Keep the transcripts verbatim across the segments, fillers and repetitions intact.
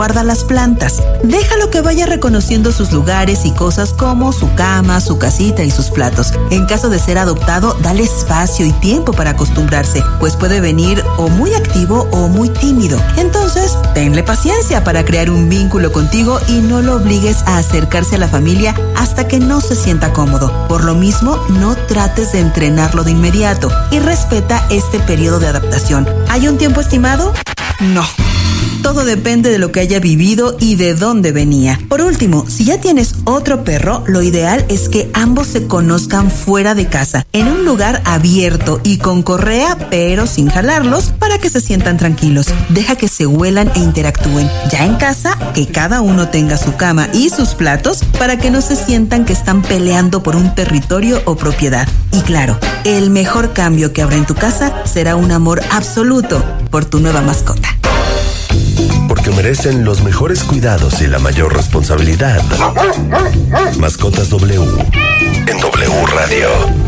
Guarda las plantas. Déjalo que vaya reconociendo sus lugares y cosas como su cama, su casita y sus platos. En caso de ser adoptado, dale espacio y tiempo para acostumbrarse, pues puede venir o muy activo o muy tímido. Entonces, tenle paciencia para crear un vínculo contigo y no lo obligues a acercarse a la familia hasta que no se sienta cómodo. Por lo mismo, no trates de entrenarlo de inmediato y respeta este periodo de adaptación. ¿Hay un tiempo estimado? No. Todo depende de lo que haya vivido y de dónde venía. Por último, si ya tienes otro perro, lo ideal es que ambos se conozcan fuera de casa, en un lugar abierto y con correa, pero sin jalarlos, para que se sientan tranquilos. Deja que se huelan e interactúen. Ya en casa, que cada uno tenga su cama y sus platos para que no se sientan que están peleando por un territorio o propiedad. Y claro, el mejor cambio que habrá en tu casa será un amor absoluto por tu nueva mascota. Porque merecen los mejores cuidados y la mayor responsabilidad. Mascotas W en W Radio.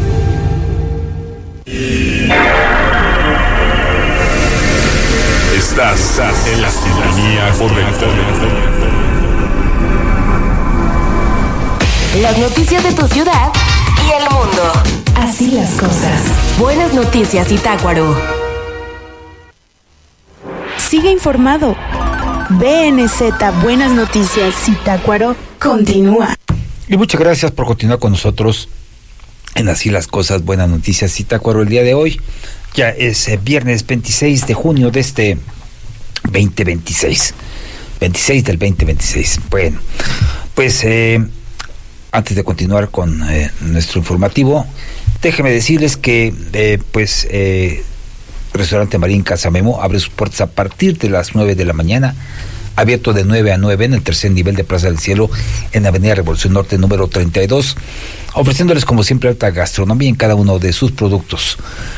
Estás en la sintonía correcta. Las noticias de tu ciudad y el mundo. Así las cosas. Buenas noticias, Zitácuaro. Sigue informado. B N Z Buenas Noticias Zitácuaro continúa. Y muchas gracias por continuar con nosotros en Así las Cosas, Buenas Noticias Zitácuaro. El día de hoy ya es eh, viernes veintiséis de junio de este veinte veintiséis. veintiséis del veinte veintiséis. Bueno, pues eh, antes de continuar con eh, nuestro informativo, déjenme decirles que eh, pues eh, Restaurante Marín Casa Memo abre sus puertas a partir de las nueve de la mañana, abierto de nueve a nueve en el tercer nivel de Plaza del Cielo, en Avenida Revolución Norte número treinta y dos, ofreciéndoles como siempre alta gastronomía en cada uno de sus productos.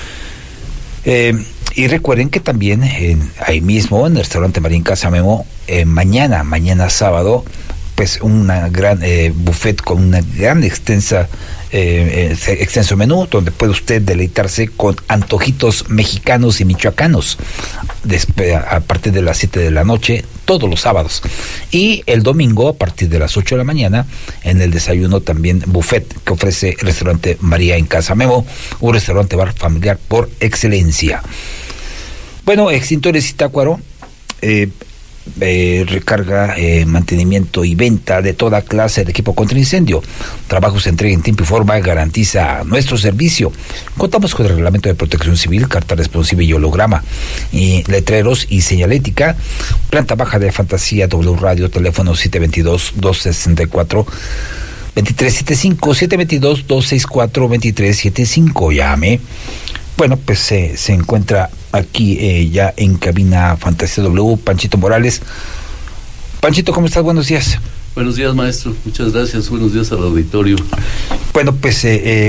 Eh, y recuerden que también eh, ahí mismo en el Restaurante Marín Casa Memo, eh, mañana, mañana sábado, pues una gran eh, buffet con una gran extensa eh, eh, extenso menú donde puede usted deleitarse con antojitos mexicanos y michoacanos después, a partir de las siete de la noche todos los sábados, y el domingo a partir de las ocho de la mañana en el desayuno también buffet que ofrece el Restaurante María en Casa Memo, un restaurante bar familiar por excelencia. Bueno, Extintores Zitácuaro eh, Eh, recarga, eh, mantenimiento y venta de toda clase de equipo contra incendio. Trabajos se entrega en tiempo y forma, garantiza nuestro servicio. Contamos con el reglamento de protección civil, carta responsiva y holograma, y letreros y señalética. Planta baja de Fantasía W Radio, teléfono siete dos dos, dos seis cuatro, dos tres siete cinco, siete dos dos, dos seis cuatro, dos tres siete cinco. Llame. Bueno, pues se, se encuentra aquí eh, ya en cabina Fantasía W, Panchito Morales. Panchito, ¿cómo estás? Buenos días. Buenos días, maestro. Muchas gracias. Buenos días al auditorio. Bueno, pues eh, eh,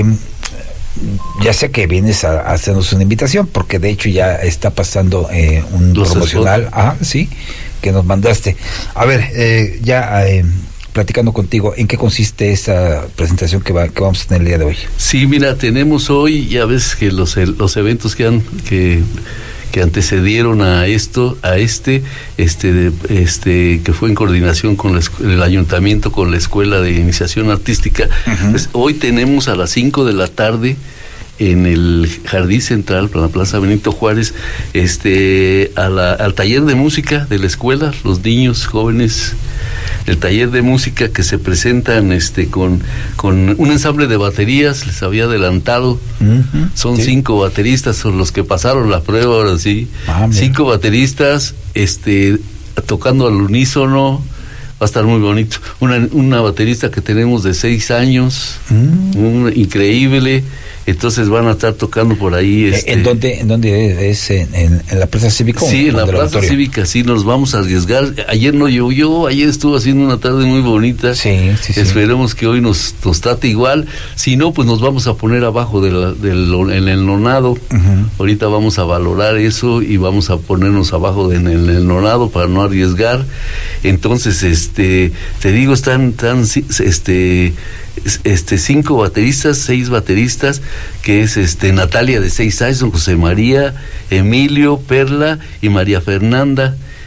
ya sé que vienes a, a hacernos una invitación, porque de hecho ya está pasando eh, un Los promocional, ah, sí, que nos mandaste. A ver, eh, ya... Eh, platicando contigo, ¿en qué consiste esta presentación que, va, que vamos a tener el día de hoy? Sí, mira, tenemos hoy, ya ves que los, los eventos que han que, que antecedieron a esto, a este, este, este, que fue en coordinación con la, el ayuntamiento, con la Escuela de Iniciación Artística. Uh-huh. Pues, hoy tenemos a las cinco de la tarde en el Jardín Central, para la Plaza Benito Juárez, este, a la, al taller de música de la escuela, los niños, jóvenes, el taller de música que se presentan este con, con un ensamble de baterías, les había adelantado, uh-huh, son sí. cinco bateristas, son los que pasaron la prueba, ahora sí, ah, cinco bateristas, este, tocando al unísono. Va a estar muy bonito. Una, una baterista que tenemos de seis años, mm. un, increíble. Entonces van a estar tocando por ahí. Este... ¿En dónde, en dónde es? ¿En, en, en la Plaza Cívica? Sí, en la Plaza Cívica, sí, nos vamos a arriesgar. Ayer no llovió, ayer estuvo haciendo una tarde muy bonita. Sí, sí, sí. Esperemos que hoy nos, nos trate igual. Si no, pues nos vamos a poner abajo de la, del, en el nonado. Uh-huh. Ahorita vamos a valorar eso y vamos a ponernos abajo de, en, el, en el nonado para no arriesgar. Entonces, este, te digo, están, están, este... este cinco bateristas, seis bateristas, que es este Natalia de seis años, José María, Emilio, Perla y María Fernanda.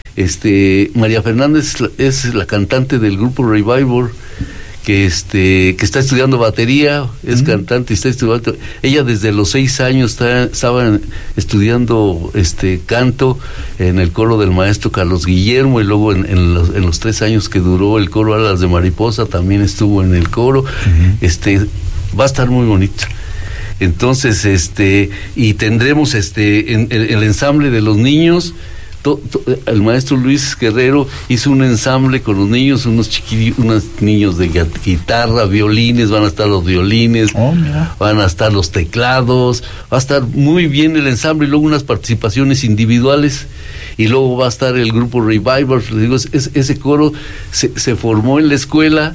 Este, María Fernanda es la, es la cantante del grupo Revival, que este que está estudiando batería, es uh-huh. cantante y está estudiando. Ella desde los seis años está, estaba estudiando este canto en el coro del maestro Carlos Guillermo, y luego en, en, los, en los tres años que duró el coro Alas de Mariposa también estuvo en el coro. Uh-huh. Este va a estar muy bonito. Entonces, este, y tendremos este en, el, el ensamble de los niños. To, to, el maestro Luis Guerrero hizo un ensamble con los niños, unos chiquillos, unos niños de guitarra, violines, van a estar los violines, oh, van a estar los teclados, va a estar muy bien el ensamble, y luego unas participaciones individuales, y luego va a estar el grupo Revival. Les digo, es, ese coro se, se formó en la escuela,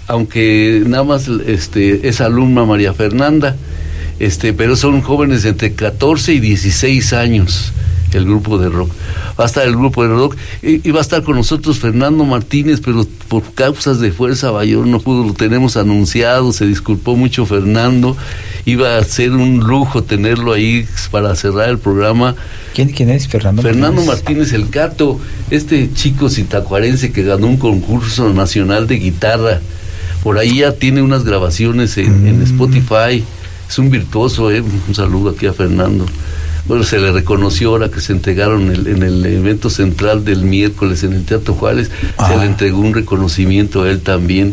aunque nada más este es alumna María Fernanda, este, pero son jóvenes entre catorce y dieciséis años. El grupo de rock, va a estar el grupo de rock, y, y va a estar con nosotros Fernando Martínez, pero por causas de fuerza mayor no pudo, lo tenemos anunciado, se disculpó mucho Fernando, iba a ser un lujo tenerlo ahí para cerrar el programa. ¿Quién, quién es Fernando? Fernando Martínez, el Cato, este chico sitacuarense que ganó un concurso nacional de guitarra, por ahí ya tiene unas grabaciones en, mm. en Spotify, es un virtuoso, eh. Un saludo aquí a Fernando. Bueno, se le reconoció ahora que se entregaron el, en el evento central del miércoles en el Teatro Juárez, ah. se le entregó un reconocimiento a él también.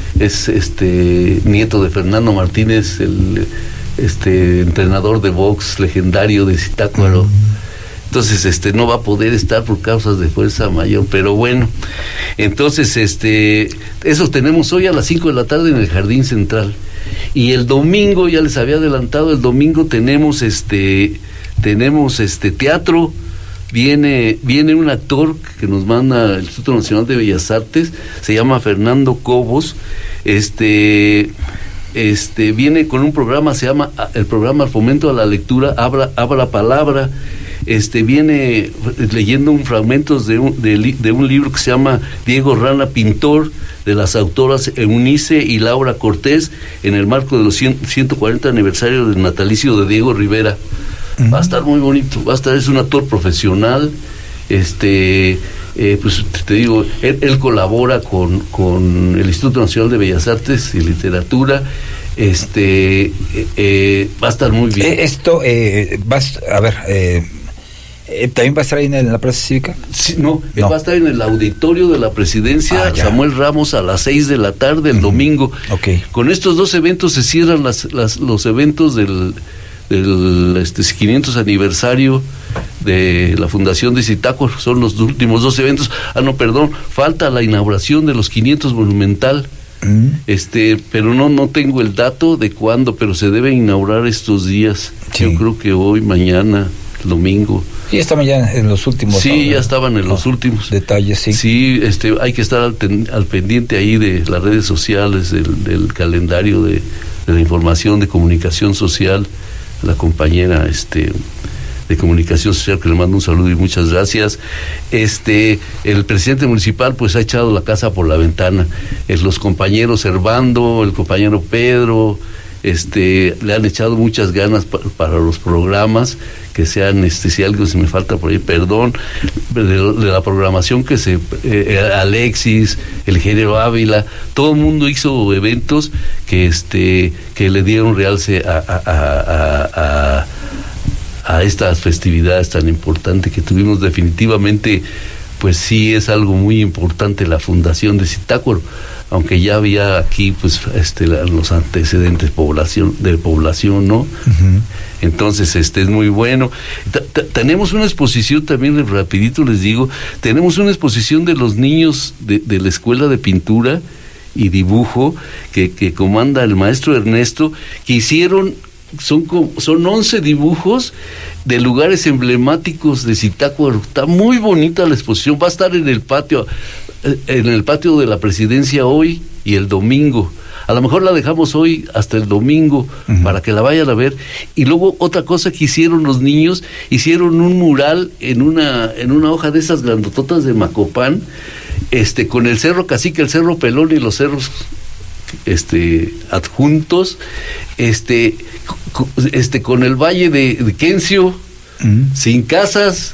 Es este nieto de Fernando Martínez, el este entrenador de box legendario de Zitácuaro. Mm. Entonces, este no va a poder estar por causas de fuerza mayor, pero bueno. Entonces, este eso tenemos hoy a las cinco de la tarde en el Jardín Central. Y el domingo, ya les había adelantado, el domingo tenemos este tenemos este teatro, viene viene un actor que nos manda el Instituto Nacional de Bellas Artes, se llama Fernando Cobos, este este viene con un programa, se llama el programa Fomento a la Lectura, Abra, Abra Palabra, este viene leyendo un fragmentos de un, de, de un libro que se llama Diego Rana Pintor, de las autoras Eunice y Laura Cortés, en el marco de los ciento cuarenta aniversario del natalicio de Diego Rivera. Uh-huh. Va a estar muy bonito, va a estar, es un actor profesional, este eh, pues te digo, él, él colabora con, con el Instituto Nacional de Bellas Artes y Literatura, este eh, eh, va a estar muy bien. Eh, esto, eh, vas a ver, eh, ¿también va a estar ahí en la Plaza Cívica? Sí, no, no, va a estar en el auditorio de la Presidencia, ah, Samuel Ramos, a las seis de la tarde el uh-huh. domingo. Okay. Con estos dos eventos se cierran las, las, los eventos del del este quinientos aniversario de la Fundación de Zitácuaro, son los últimos dos eventos. Ah, no, perdón, falta la inauguración de los quinientos Monumental, mm. este, pero no no tengo el dato de cuándo, pero se debe inaugurar estos días. Sí. Yo creo que hoy, mañana, el domingo. Y estaban ya en los últimos. Sí, ¿no? Ya estaban en los oh, últimos detalles, sí. Sí, este, hay que estar al, ten, al pendiente ahí de las redes sociales, del, del calendario de, de la información, de comunicación social. La compañera este de comunicación social, que le mando un saludo y muchas gracias. Este el presidente municipal pues ha echado la casa por la ventana. Es los compañeros Servando, el compañero Pedro, este le han echado muchas ganas pa, para los programas que sean, este si algo se me falta por ahí, perdón, de, de la programación que se eh, Alexis, el ingeniero Ávila, todo el mundo hizo eventos que este que le dieron realce a a, a, a, a estas festividades tan importantes que tuvimos. Definitivamente pues sí es algo muy importante la fundación de Zitácuaro, aunque ya había aquí pues este los antecedentes población de población, ¿no? Uh-huh. Entonces este es muy bueno. T- t- tenemos una exposición también, rapidito les digo, tenemos una exposición de los niños de, de la Escuela de Pintura y Dibujo que, que comanda el maestro Ernesto, que hicieron son son once dibujos de lugares emblemáticos de Zitácuaro. Está muy bonita la exposición, va a estar en el patio en el patio de la Presidencia hoy y el domingo. A lo mejor la dejamos hoy hasta el domingo uh-huh. para que la vayan a ver. Y luego otra cosa que hicieron los niños, hicieron un mural en una en una hoja de esas grandototas de Macopán, este con el Cerro Cacique, el Cerro Pelón y los cerros este adjuntos, este este con el Valle de, de Quencio, uh-huh. sin casas.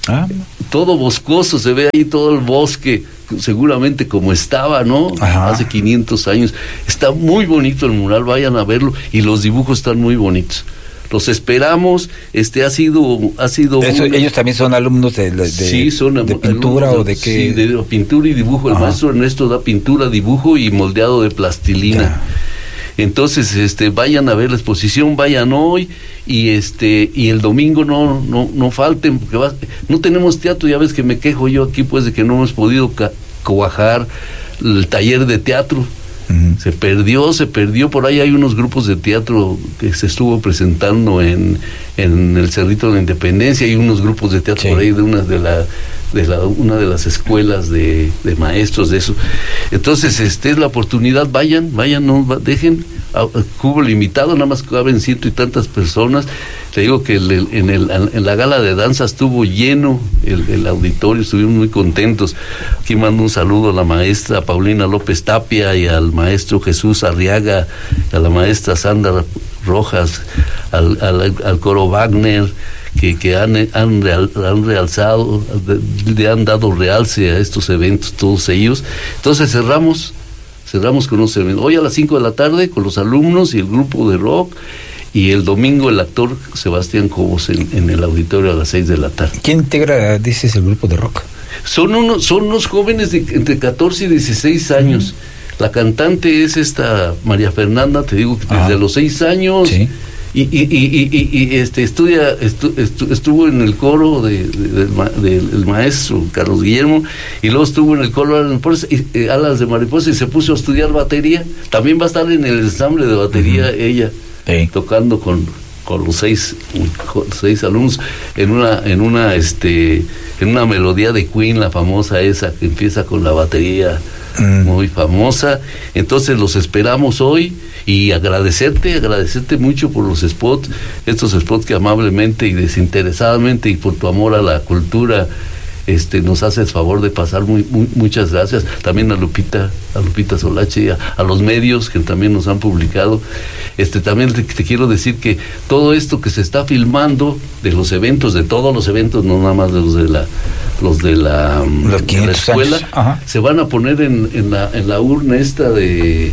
Ah. Todo boscoso, se ve ahí todo el bosque, seguramente como estaba, ¿no? Ajá. Hace quinientos años. Está muy bonito el mural, vayan a verlo, y los dibujos están muy bonitos. Los esperamos. Este ha sido ha sido Eso, un, ellos también son alumnos de, de, sí, son de pintura alumnos, o de qué. Sí, de pintura y dibujo. El Ajá. maestro Ernesto da pintura, dibujo y moldeado de plastilina. Ya. Entonces, este, vayan a ver la exposición, vayan hoy, y este, y el domingo no, no, no falten, porque va, no tenemos teatro. Ya ves que me quejo yo aquí, pues, de que no hemos podido ca- cuajar el taller de teatro. Uh-huh. Se perdió, se perdió. Por ahí hay unos grupos de teatro que se estuvo presentando en, en el Cerrito de la Independencia. Hay unos grupos de teatro, sí, por ahí de una de la de la, una de las escuelas de, de maestros de eso. Entonces, este es la oportunidad. Vayan, vayan, no dejen a, a cubo limitado, nada más caben ciento y tantas personas. Te digo que el, el, en, el, en la gala de danza estuvo lleno el, el auditorio, estuvimos muy contentos. Aquí mando un saludo a la maestra Paulina López Tapia y al maestro Jesús Arriaga, a la maestra Sandra Rojas, al, al, al coro Wagner, que, que han, han, real, han realzado, le han dado realce a estos eventos, todos ellos. Entonces cerramos, cerramos con unos eventos. Hoy a las cinco de la tarde con los alumnos y el grupo de rock, y el domingo el actor Sebastián Cobos en, en el auditorio a las seis de la tarde. ¿Quién integra, dices, el grupo de rock? Son unos, son unos jóvenes de entre catorce y dieciséis años. Mm. La cantante es esta María Fernanda, te digo que desde ah. los seis años. Sí. Y, y, y, y, y este estudia estu, estu, estuvo en el coro de, de, de, del de maestro Carlos Guillermo, y luego estuvo en el coro de eh, Alas de Mariposa, y se puso a estudiar batería. También va a estar en el ensamble de batería, uh-huh, ella, sí, tocando con, con los seis, con seis alumnos en una en una este en una melodía de Queen, la famosa esa que empieza con la batería, uh-huh, muy famosa. Entonces los esperamos hoy. Y agradecerte, agradecerte mucho por los spots, estos spots que amablemente y desinteresadamente y por tu amor a la cultura este nos haces favor de pasar. Muy, muy muchas gracias. También a Lupita, a Lupita Solache, a, a los medios que también nos han publicado. Este también te, te quiero decir que todo esto que se está filmando de los eventos, de todos los eventos, no nada más de los de la los de la, los de la escuela, se van a poner en, en la en la urna esta de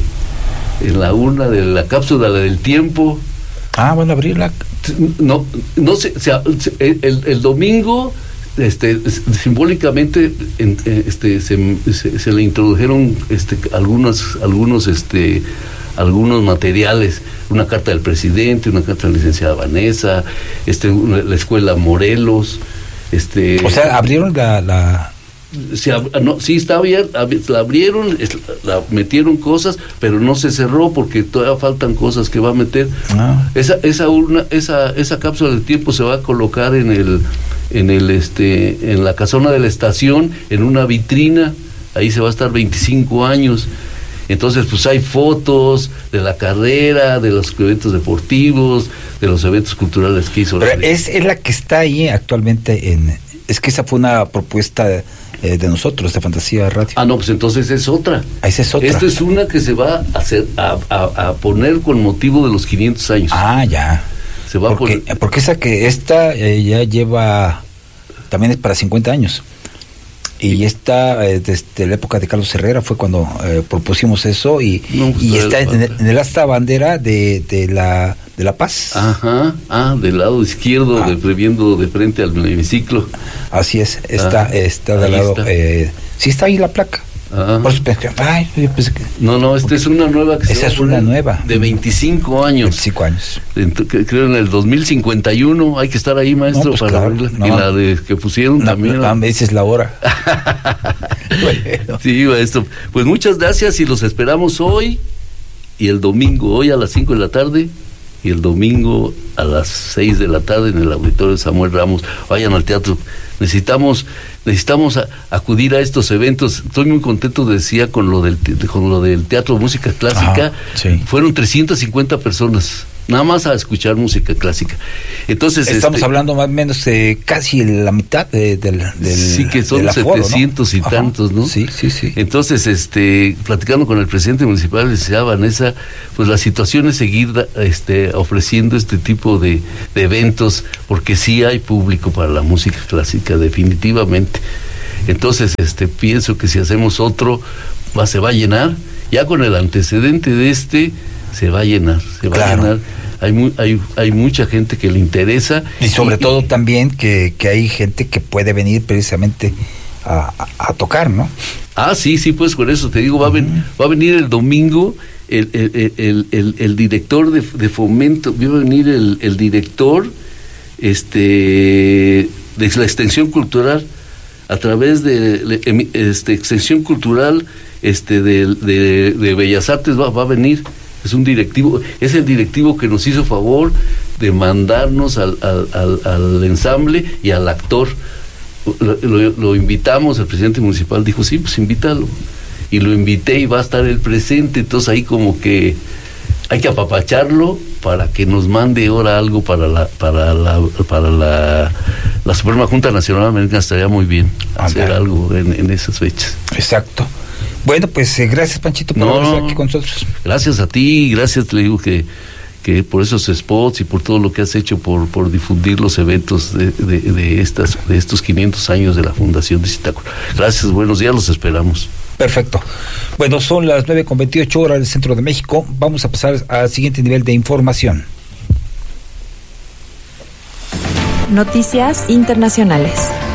en la urna de la cápsula del tiempo. Ah, van a abrirla. No, no sé, se, el, el domingo, este, simbólicamente, en, este, se, se, se le introdujeron, este, algunos, algunos, este, algunos materiales, una carta del presidente, una carta de la licenciada Vanessa, este, una, la escuela Morelos, este. O sea, abrieron la, la... Se, no, sí está abierta, la abrieron, la metieron cosas, pero no se cerró porque todavía faltan cosas que va a meter. Ah. Esa esa urna, esa esa cápsula del tiempo se va a colocar en el en el este en la casona de la estación, en una vitrina. Ahí se va a estar veinticinco años. Entonces, pues hay fotos de la carrera, de los eventos deportivos, de los eventos culturales que hizo. Pero es, es la que está ahí actualmente en. Es que esa fue una propuesta de, eh, de nosotros, de Fantasía Radio. Ah, no, pues entonces es otra. Ah, esa es otra. Esta es una que se va a hacer, a, a, a poner con motivo de los quinientos años. Ah, ya. Se va porque, a poner. Porque esa que esta eh, ya lleva, también es para cincuenta años. Y esta, eh, desde la época de Carlos Herrera, fue cuando eh, propusimos eso, y, no, pues y está en el, en el asta bandera de, de la de la Paz. Ajá, ah, del lado izquierdo, ah. de, viendo de frente al hemiciclo. Así es, está, ah, está del lado, está. Eh, sí está ahí la placa. Ah. Por eso pensé, ay, pensé que, no, no, esta es una nueva que esa se es una nueva. De veinticinco años. veinticinco años. Entonces, creo en el dos mil cincuenta y uno, hay que estar ahí, maestro, no, pues para claro, no. Y la de que pusieron no, también. No, me dices la hora. Bueno. Sí, maestro. Pues muchas gracias y los esperamos hoy y el domingo, hoy a las cinco de la tarde y el domingo a las seis de la tarde en el auditorio de Samuel Ramos. Vayan al teatro. Necesitamos necesitamos a, acudir a estos eventos. Estoy muy contento, decía, con lo del con lo del teatro de música clásica. Ajá, sí. Fueron trescientas cincuenta personas nada más a escuchar música clásica. Entonces estamos este, hablando más o menos de casi la mitad de, del, del sí, que son del aforo, setecientos, ¿no? Y Ajá. tantos, ¿no? Sí, sí, sí. Entonces, este, platicando con el presidente municipal, le decía, Vanessa, pues la situación es seguir este, ofreciendo este tipo de, de eventos, porque sí hay público para la música clásica, definitivamente. Entonces, este, pienso que si hacemos otro, va, se va a llenar, ya con el antecedente de este, se va a llenar, se va claro. a llenar. Hay, mu hay, hay mucha gente que le interesa. Y sobre y, todo y, también que, que hay gente que puede venir precisamente a, a, a tocar, ¿no? Ah, sí, sí, pues por eso te digo, va, uh-huh. a, ven, va a venir el domingo el, el, el, el, el director de, de fomento, va a venir el, el director este, de la extensión cultural, a través de este, extensión cultural este, de, de, de Bellas Artes va, va a venir. Es un directivo, es el directivo que nos hizo favor de mandarnos al, al, al, al ensamble y al actor. Lo, lo, lo invitamos, el presidente municipal dijo, sí, pues invítalo. Y lo invité y va a estar el presente, entonces ahí como que hay que apapacharlo para que nos mande ahora algo para la, para la, para la, la Suprema Junta Nacional Americana. Estaría muy bien hacer Andale. algo en, en esas fechas. Exacto. Bueno, pues eh, gracias, Panchito, por no, estar aquí con nosotros. Gracias a ti, gracias, te digo que, que por esos spots y por todo lo que has hecho por, por difundir los eventos de, de, de, estas, de estos quinientos años de la Fundación de Zitácuaro. Gracias, buenos días, los esperamos. Perfecto. Bueno, son las nueve con veintiocho horas del centro de México. Vamos a pasar al siguiente nivel de información. Noticias internacionales.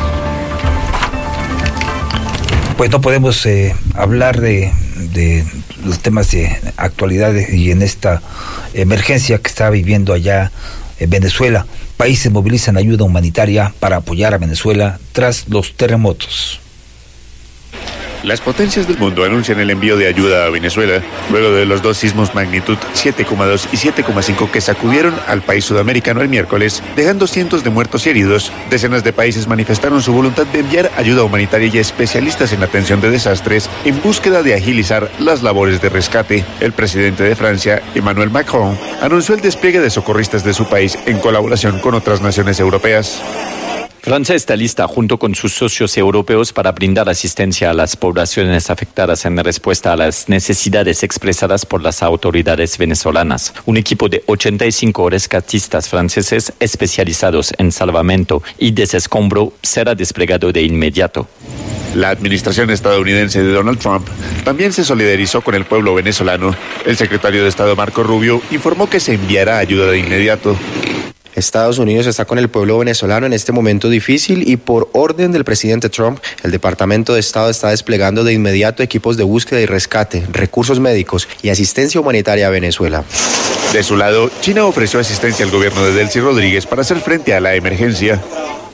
Pues no podemos eh, hablar de, de los temas de actualidad y en esta emergencia que está viviendo allá en Venezuela. Países movilizan ayuda humanitaria para apoyar a Venezuela tras los terremotos. Las potencias del mundo anuncian el envío de ayuda a Venezuela luego de los dos sismos magnitud siete coma dos y siete coma cinco que sacudieron al país sudamericano el miércoles, dejando cientos de muertos y heridos. Decenas de países manifestaron su voluntad de enviar ayuda humanitaria y especialistas en atención de desastres en búsqueda de agilizar las labores de rescate. El presidente de Francia, Emmanuel Macron, anunció el despliegue de socorristas de su país en colaboración con otras naciones europeas. Francia está lista junto con sus socios europeos para brindar asistencia a las poblaciones afectadas en respuesta a las necesidades expresadas por las autoridades venezolanas. Un equipo de ochenta y cinco rescatistas franceses especializados en salvamento y desescombro será desplegado de inmediato. La administración estadounidense de Donald Trump también se solidarizó con el pueblo venezolano. El secretario de Estado Marco Rubio informó que se enviará ayuda de inmediato. Estados Unidos está con el pueblo venezolano en este momento difícil y por orden del presidente Trump, el Departamento de Estado está desplegando de inmediato equipos de búsqueda y rescate, recursos médicos y asistencia humanitaria a Venezuela. De su lado, China ofreció asistencia al gobierno de Delcy Rodríguez para hacer frente a la emergencia.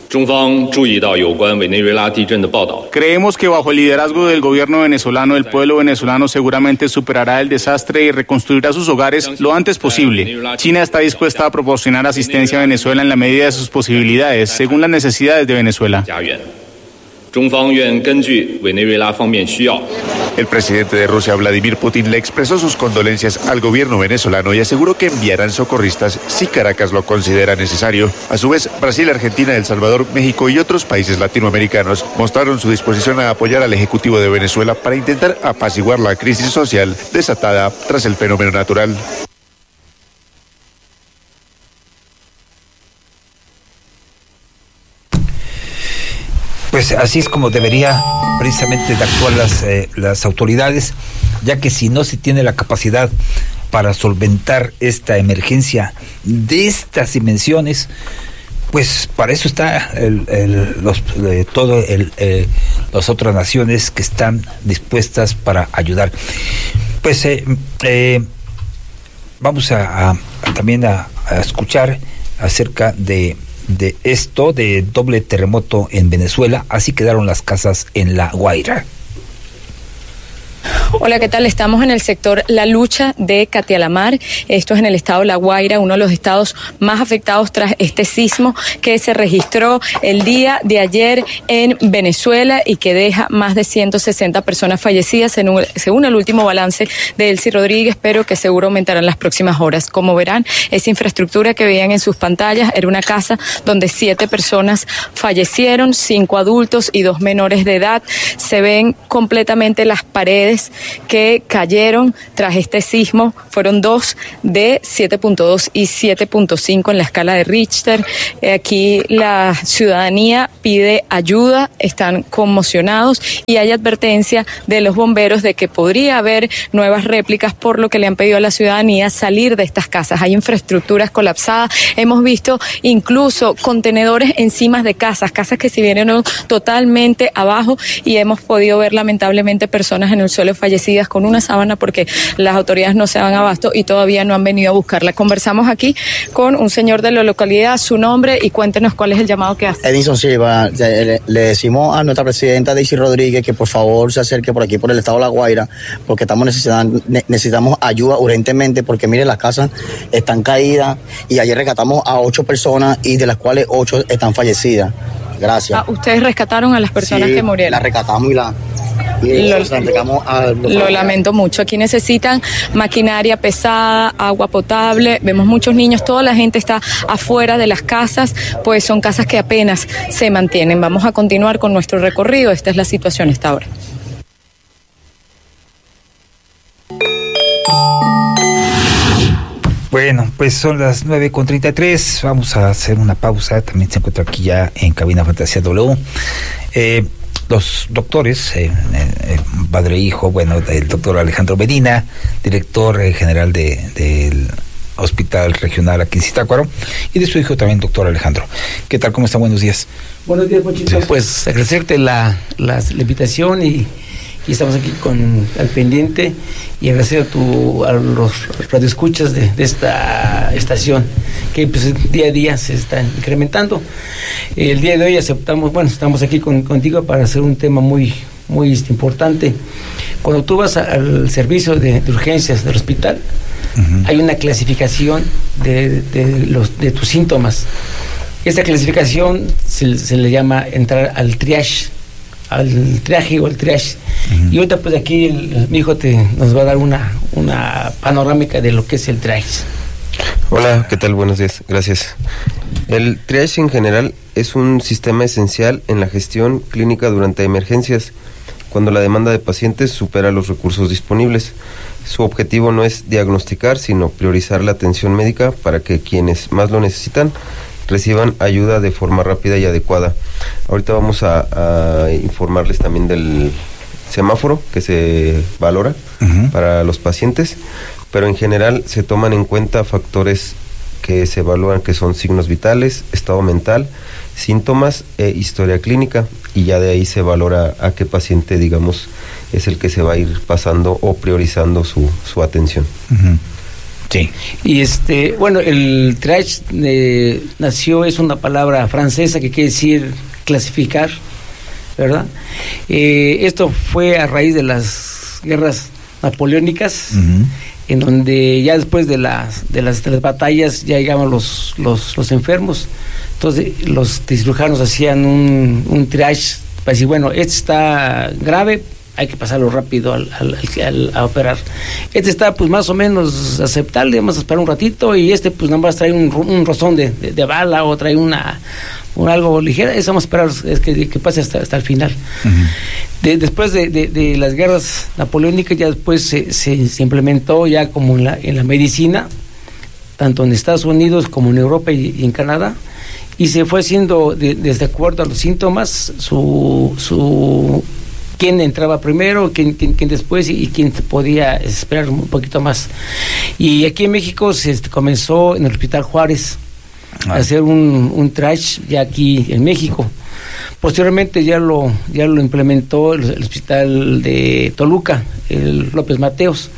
Creemos que bajo el liderazgo del gobierno venezolano, el pueblo venezolano seguramente superará el desastre y reconstruirá sus hogares lo antes posible. China está dispuesta a proporcionar asistencia a Venezuela en la medida de sus posibilidades, según las necesidades de Venezuela. El presidente de Rusia, Vladimir Putin, le expresó sus condolencias al gobierno venezolano y aseguró que enviarán socorristas si Caracas lo considera necesario. A su vez, Brasil, Argentina, El Salvador, México y otros países latinoamericanos mostraron su disposición a apoyar al Ejecutivo de Venezuela para intentar apaciguar la crisis social desatada tras el fenómeno natural. Pues así es como debería precisamente de actuar las, eh, las autoridades, ya que si no se tiene la capacidad para solventar esta emergencia de estas dimensiones, pues para eso está el, el, los, eh, todo el, eh, las otras naciones que están dispuestas para ayudar. Pues eh, eh, vamos a, a, a también a, a escuchar acerca de de esto, de doble terremoto en Venezuela. Así quedaron las casas en La Guaira. Hola, ¿qué tal? Estamos en el sector La Lucha de Catialamar. Esto es en el estado de La Guaira, uno de los estados más afectados tras este sismo que se registró el día de ayer en Venezuela y que deja más de ciento sesenta personas fallecidas, según, según el último balance de Elsie Rodríguez, pero que seguro aumentarán las próximas horas. Como verán, esa infraestructura que veían en sus pantallas era una casa donde siete personas fallecieron, cinco adultos y dos menores de edad. Se ven completamente las paredes que cayeron tras este sismo. Fueron dos de siete punto dos y siete punto cinco en la escala de Richter. Eh, aquí la ciudadanía pide ayuda, están conmocionados y hay advertencia de los bomberos de que podría haber nuevas réplicas, por lo que le han pedido a la ciudadanía salir de estas casas. Hay infraestructuras colapsadas. Hemos visto incluso contenedores encima de casas, casas que se vinieron totalmente abajo, y hemos podido ver lamentablemente personas en el suelo fallecidas con una sábana porque las autoridades no se dan abasto y todavía no han venido a buscarla. Conversamos aquí con un señor de la localidad, su nombre, y cuéntenos cuál es el llamado que hace. Edison Silva, le, le decimos a nuestra presidenta Daisy Rodríguez que por favor se acerque por aquí por el estado de La Guaira, porque estamos necesitando, necesitamos ayuda urgentemente, porque mire, las casas están caídas y ayer rescatamos a ocho personas y de las cuales ocho están fallecidas. Gracias. Ah, ¿ustedes rescataron a las personas sí, que murieron? las rescatamos y la y lo, las entregamos a los lo lamento mucho. Aquí necesitan maquinaria pesada, agua potable. Vemos muchos niños, toda la gente está afuera de las casas, pues son casas que apenas se mantienen. Vamos a continuar con nuestro recorrido. Esta es la situación hasta ahora. Bueno, pues son las nueve con treinta y tres, vamos a hacer una pausa. También se encuentra aquí ya en Cabina Fantasía W eh, los doctores, eh, eh, padre e hijo, bueno, el doctor Alejandro Medina, director eh, general de, del Hospital Regional aquí en Zitácuaro, y de su hijo también, doctor Alejandro. ¿Qué tal? ¿Cómo está? Buenos días. Buenos días, Pochito. Pues agradecerte la, la, la invitación y... y estamos aquí con al pendiente, y agradecer a, tu, a los radioescuchas de, de esta estación, que pues día a día se está incrementando. El día de hoy aceptamos, bueno, estamos aquí con, contigo para hacer un tema muy, muy importante. Cuando tú vas a, al servicio de, de urgencias del hospital, uh-huh, hay una clasificación de, de, los, de tus síntomas. Esta clasificación se, se le llama entrar al triage, al triaje o el triage. Uh-huh. Y ahorita pues aquí el, el, mi hijo te, nos va a dar una, una panorámica de lo que es el triage. Hola, ¿qué tal? Buenos días, gracias. El triage en general es un sistema esencial en la gestión clínica durante emergencias, cuando la demanda de pacientes supera los recursos disponibles. Su objetivo no es diagnosticar, sino priorizar la atención médica para que quienes más lo necesitan reciban ayuda de forma rápida y adecuada. Ahorita vamos a, a informarles también del semáforo que se valora uh-huh para los pacientes, pero en general se toman en cuenta factores que se evalúan, que son signos vitales, estado mental, síntomas e historia clínica, y ya de ahí se valora a qué paciente, digamos, es el que se va a ir pasando o priorizando su, su atención. Uh-huh. Sí. Y este, bueno, el triage eh, nació, es una palabra francesa que quiere decir clasificar, ¿verdad? Eh, esto fue a raíz de las guerras napoleónicas, uh-huh, en donde ya después de las de las, de las batallas ya llegaban los, los los enfermos. Entonces los cirujanos hacían un, un triage para decir, bueno, este está grave, hay que pasarlo rápido al, al, al, a operar. Este está pues más o menos aceptable, vamos a esperar un ratito, y este pues nada más trae un, un rozón de, de, de bala, o trae una un algo ligera, eso vamos a esperar es que, que pase hasta, hasta el final. Uh-huh. De, después de, de, de las guerras napoleónicas, ya después se, se, se implementó ya como en la, en la medicina, tanto en Estados Unidos como en Europa y, y en Canadá, y se fue haciendo de, desde acuerdo a los síntomas, su su quién entraba primero, quién, quién, quién después, y, y quién podía esperar un poquito más. Y aquí en México se este, comenzó en el Hospital Juárez ah. a hacer un, un triage ya aquí en México. Posteriormente ya lo ya lo implementó el, el Hospital de Toluca, el López Mateos.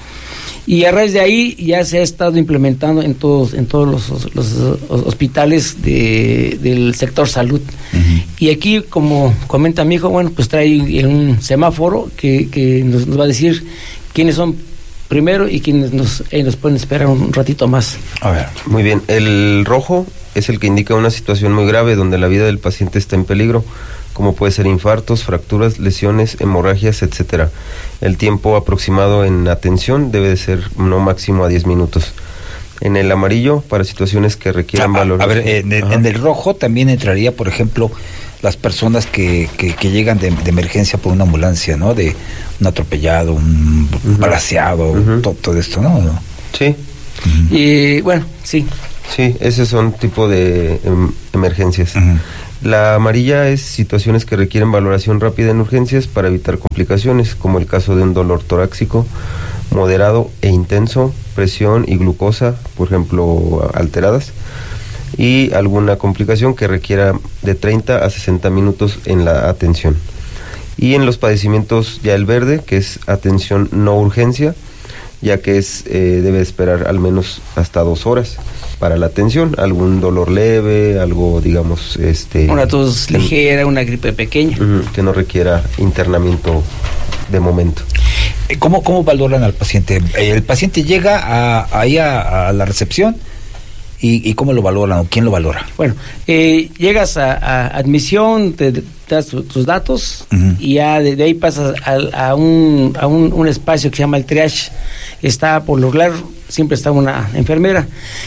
Y a raíz de ahí ya se ha estado implementando en todos en todos los, los, los hospitales de, del sector salud. Uh-huh. Y aquí, como comenta mi hijo, bueno, pues trae un semáforo que, que nos, nos va a decir quiénes son primero y quiénes nos, eh, nos pueden esperar un ratito más. A ver. Muy bien, el rojo es el que indica una situación muy grave donde la vida del paciente está en peligro, como puede ser infartos, fracturas, lesiones, hemorragias, etcétera. El tiempo aproximado en atención debe de ser no máximo a diez minutos. En el amarillo, para situaciones que requieran a, valor. A ver, en, en el rojo también entraría, por ejemplo, las personas que, que, que llegan de, de emergencia por una ambulancia, ¿no? De un atropellado, un uh-huh. balaceado, uh-huh. todo, todo esto, ¿no? Sí. Uh-huh. Y bueno, sí. Sí, esos son tipo de em, emergencias. Uh-huh. La amarilla es situaciones que requieren valoración rápida en urgencias para evitar complicaciones, como el caso de un dolor torácico moderado e intenso, presión y glucosa, por ejemplo, alteradas, y alguna complicación que requiera de treinta a sesenta minutos en la atención. Y en los padecimientos ya el verde, que es atención no urgencia, ya que es eh, debe esperar al menos hasta dos horas para la atención, algún dolor leve, algo digamos este una tos ligera, una gripe pequeña, uh, que no requiera internamiento de momento. ¿Cómo, cómo valoran al paciente? El paciente llega a, ahí a, a la recepción y, y ¿cómo lo valoran o quién lo valora? Bueno, eh, llegas a, a admisión, te, te das tu, tus datos uh-huh. y ya de, de ahí pasas a, a, un, a un, un espacio que se llama el triage. Está por lo regular, siempre está una enfermera.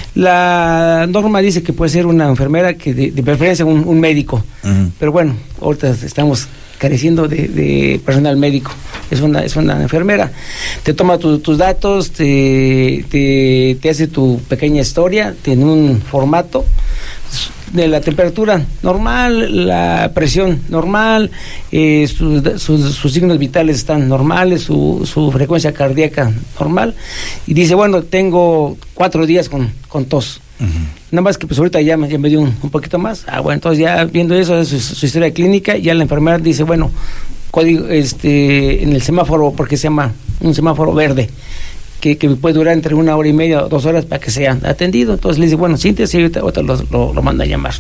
La norma dice que puede ser una enfermera, que de, de preferencia un, un médico, uh-huh. pero bueno, ahorita estamos careciendo de, de personal médico, es una es una enfermera. Te toma tu, tus datos, te, te, te hace tu pequeña historia, tiene un formato de la temperatura normal, la presión normal, eh, sus, sus, sus signos vitales están normales, su, su frecuencia cardíaca normal, y dice, bueno, tengo cuatro días con, con tos. Uh-huh. Nada más que pues ahorita ya me, ya me dio un, un poquito más. Ah, bueno, entonces ya viendo eso, su, su historia clínica, ya la enfermera dice, bueno, código, este, en el semáforo, porque se llama un semáforo verde, que, que puede durar entre una hora y media o dos horas para que sea atendido. Entonces le dice, bueno, siéntese y ahorita, ahorita lo, lo, lo manda a llamar.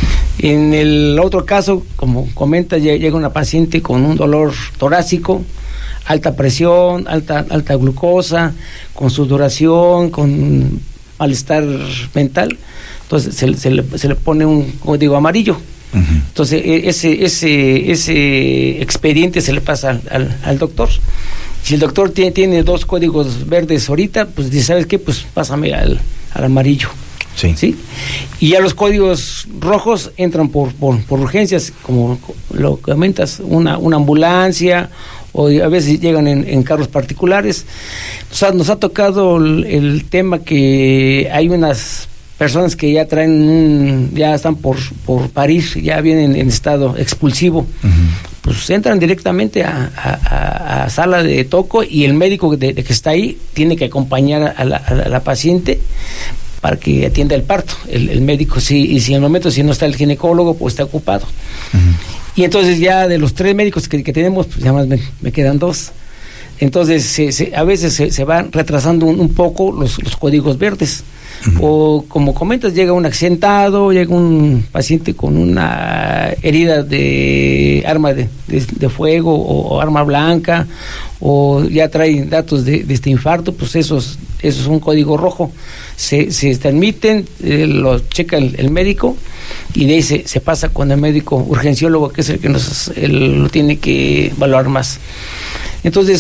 En el otro caso, como comenta, llega una paciente con un dolor torácico, alta presión, alta, alta glucosa, con sudoración, con malestar mental, entonces se, se, le, se le pone un código amarillo. Uh-huh. Entonces ese ese ese expediente se le pasa al, al, al doctor. Si el doctor tiene, tiene dos códigos verdes ahorita, pues dice, ¿sabes qué? Pues pásame al, al amarillo. Sí. ¿Sí? Y ya los códigos rojos entran por, por, por urgencias, como lo comentas, una, una ambulancia, o a veces llegan en, en carros particulares. O sea, nos ha tocado el, el tema que hay unas personas que ya traen un, ya están por, por parir, ya vienen en estado expulsivo. Uh-huh. Pues entran directamente a, a, a sala de toco, y el médico de, de que está ahí tiene que acompañar a la, a la, a la paciente para que atienda el parto. El, el médico, sí, y si en el momento si no está el ginecólogo, pues está ocupado. Uh-huh. Y entonces ya de los tres médicos que, que tenemos, pues ya más me, me quedan dos. Entonces se, se, a veces se, se van retrasando un, un poco los, los códigos verdes. Uh-huh. O como comentas, llega un accidentado, llega un paciente con una herida de arma de, de, de fuego o, o arma blanca, o ya trae datos de, de este infarto, pues esos, esos es un código rojo. Se, se transmiten, eh, lo checa el, el médico, y de ahí se, se pasa con el médico urgenciólogo, que es el que nos el, lo tiene que valorar más. Entonces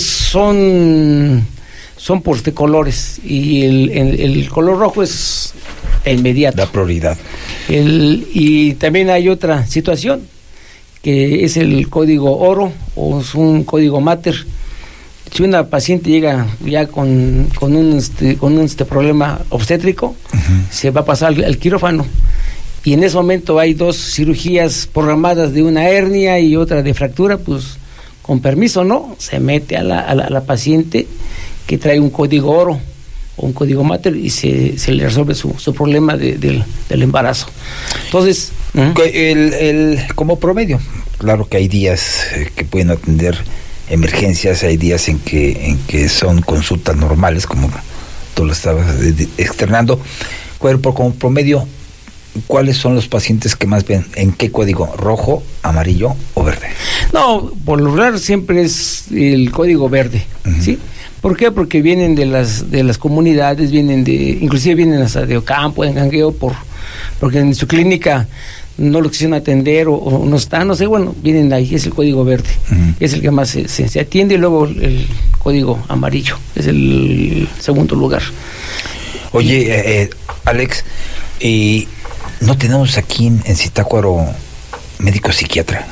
son son por este colores, y el, el, el color rojo es inmediato. Da prioridad. El, y también hay otra situación, que es el código oro, o es un código mater. Si una paciente llega ya con, con un este, con un este problema obstétrico, uh-huh, se va a pasar al, al quirófano, y en ese momento hay dos cirugías programadas, de una hernia y otra de fractura, pues con permiso, ¿no? Se mete a la, a la, a la paciente que trae un código oro o un código mater, y se, se le resuelve su, su problema de, de, del embarazo. Entonces, ¿eh? el, el, como promedio, claro que hay días eh, que pueden atender emergencias, hay días en que en que son consultas normales, como tú lo estabas externando, cuerpo como promedio, ¿cuáles son los pacientes que más ven? ¿En qué código? ¿Rojo, amarillo o verde? No, por lo regular siempre es el código verde, uh-huh, ¿sí? ¿Por qué? Porque vienen de las de las comunidades, vienen de, inclusive vienen hasta de Ocampo, en Gangueo, por, porque en su clínica no lo quisieron atender o, o no está, no sé, bueno, vienen ahí, es el código verde, uh-huh. es el que más se, se, se atiende, y luego el, el código amarillo, es el segundo lugar. Oye, eh, Alex, y ¿no tenemos aquí en, en Zitácuaro médico psiquiatra?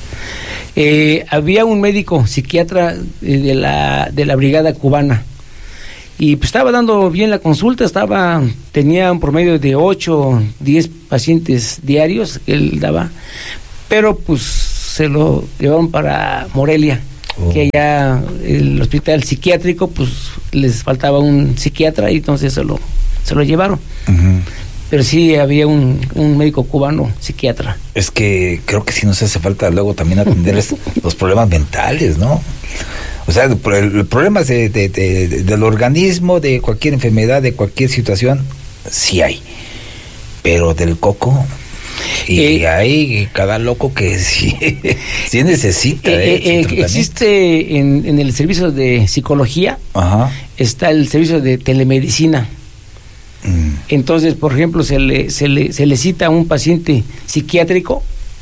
Eh, había un médico psiquiatra de la de la brigada cubana y pues estaba dando bien la consulta, estaba tenía un promedio de ocho, diez pacientes diarios que él daba, pero pues se lo llevaron para Morelia, oh. que allá el hospital psiquiátrico pues les faltaba un psiquiatra y entonces se lo se lo llevaron. Uh-huh. Pero sí había un, un médico cubano psiquiatra. Es que creo que sí nos hace falta luego también atenderles los problemas mentales, ¿no? O sea, el, el problema de, de, de, de, del organismo, de cualquier enfermedad, de cualquier situación, sí hay. Pero del coco, y eh, hay cada loco que sí, sí necesita. Eh, eh, eh, existe en, en el servicio de psicología, ajá. está el servicio de telemedicina. Entonces, por ejemplo, se le, se le, se le cita a un paciente psiquiátrico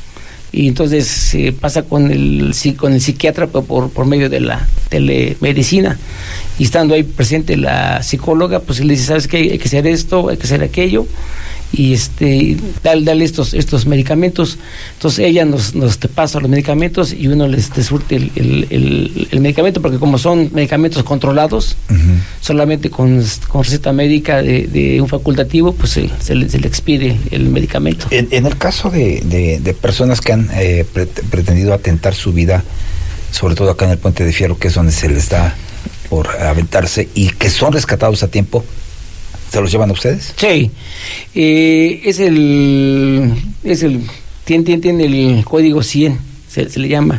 y entonces se pasa con el, con el psiquiatra por, por medio de la telemedicina, y estando ahí presente la psicóloga, pues le dice, ¿sabes qué? Hay que hacer esto, hay que hacer aquello, y este dale, dale estos estos medicamentos. Entonces ella nos, nos te pasa los medicamentos y uno les te surte el, el, el, el medicamento, porque como son medicamentos controlados, uh-huh. solamente con, con receta médica de, de un facultativo, pues se, se, le, se le expide el medicamento. En, en el caso de, de, de personas que han eh, pre- pretendido atentar su vida, sobre todo acá en el Puente de Fierro, que es donde se les da por aventarse, y que son rescatados a tiempo, ¿se los llevan a ustedes? Sí, eh, es el, es el, tiene, tiene, tiene el código cien, se, se le llama,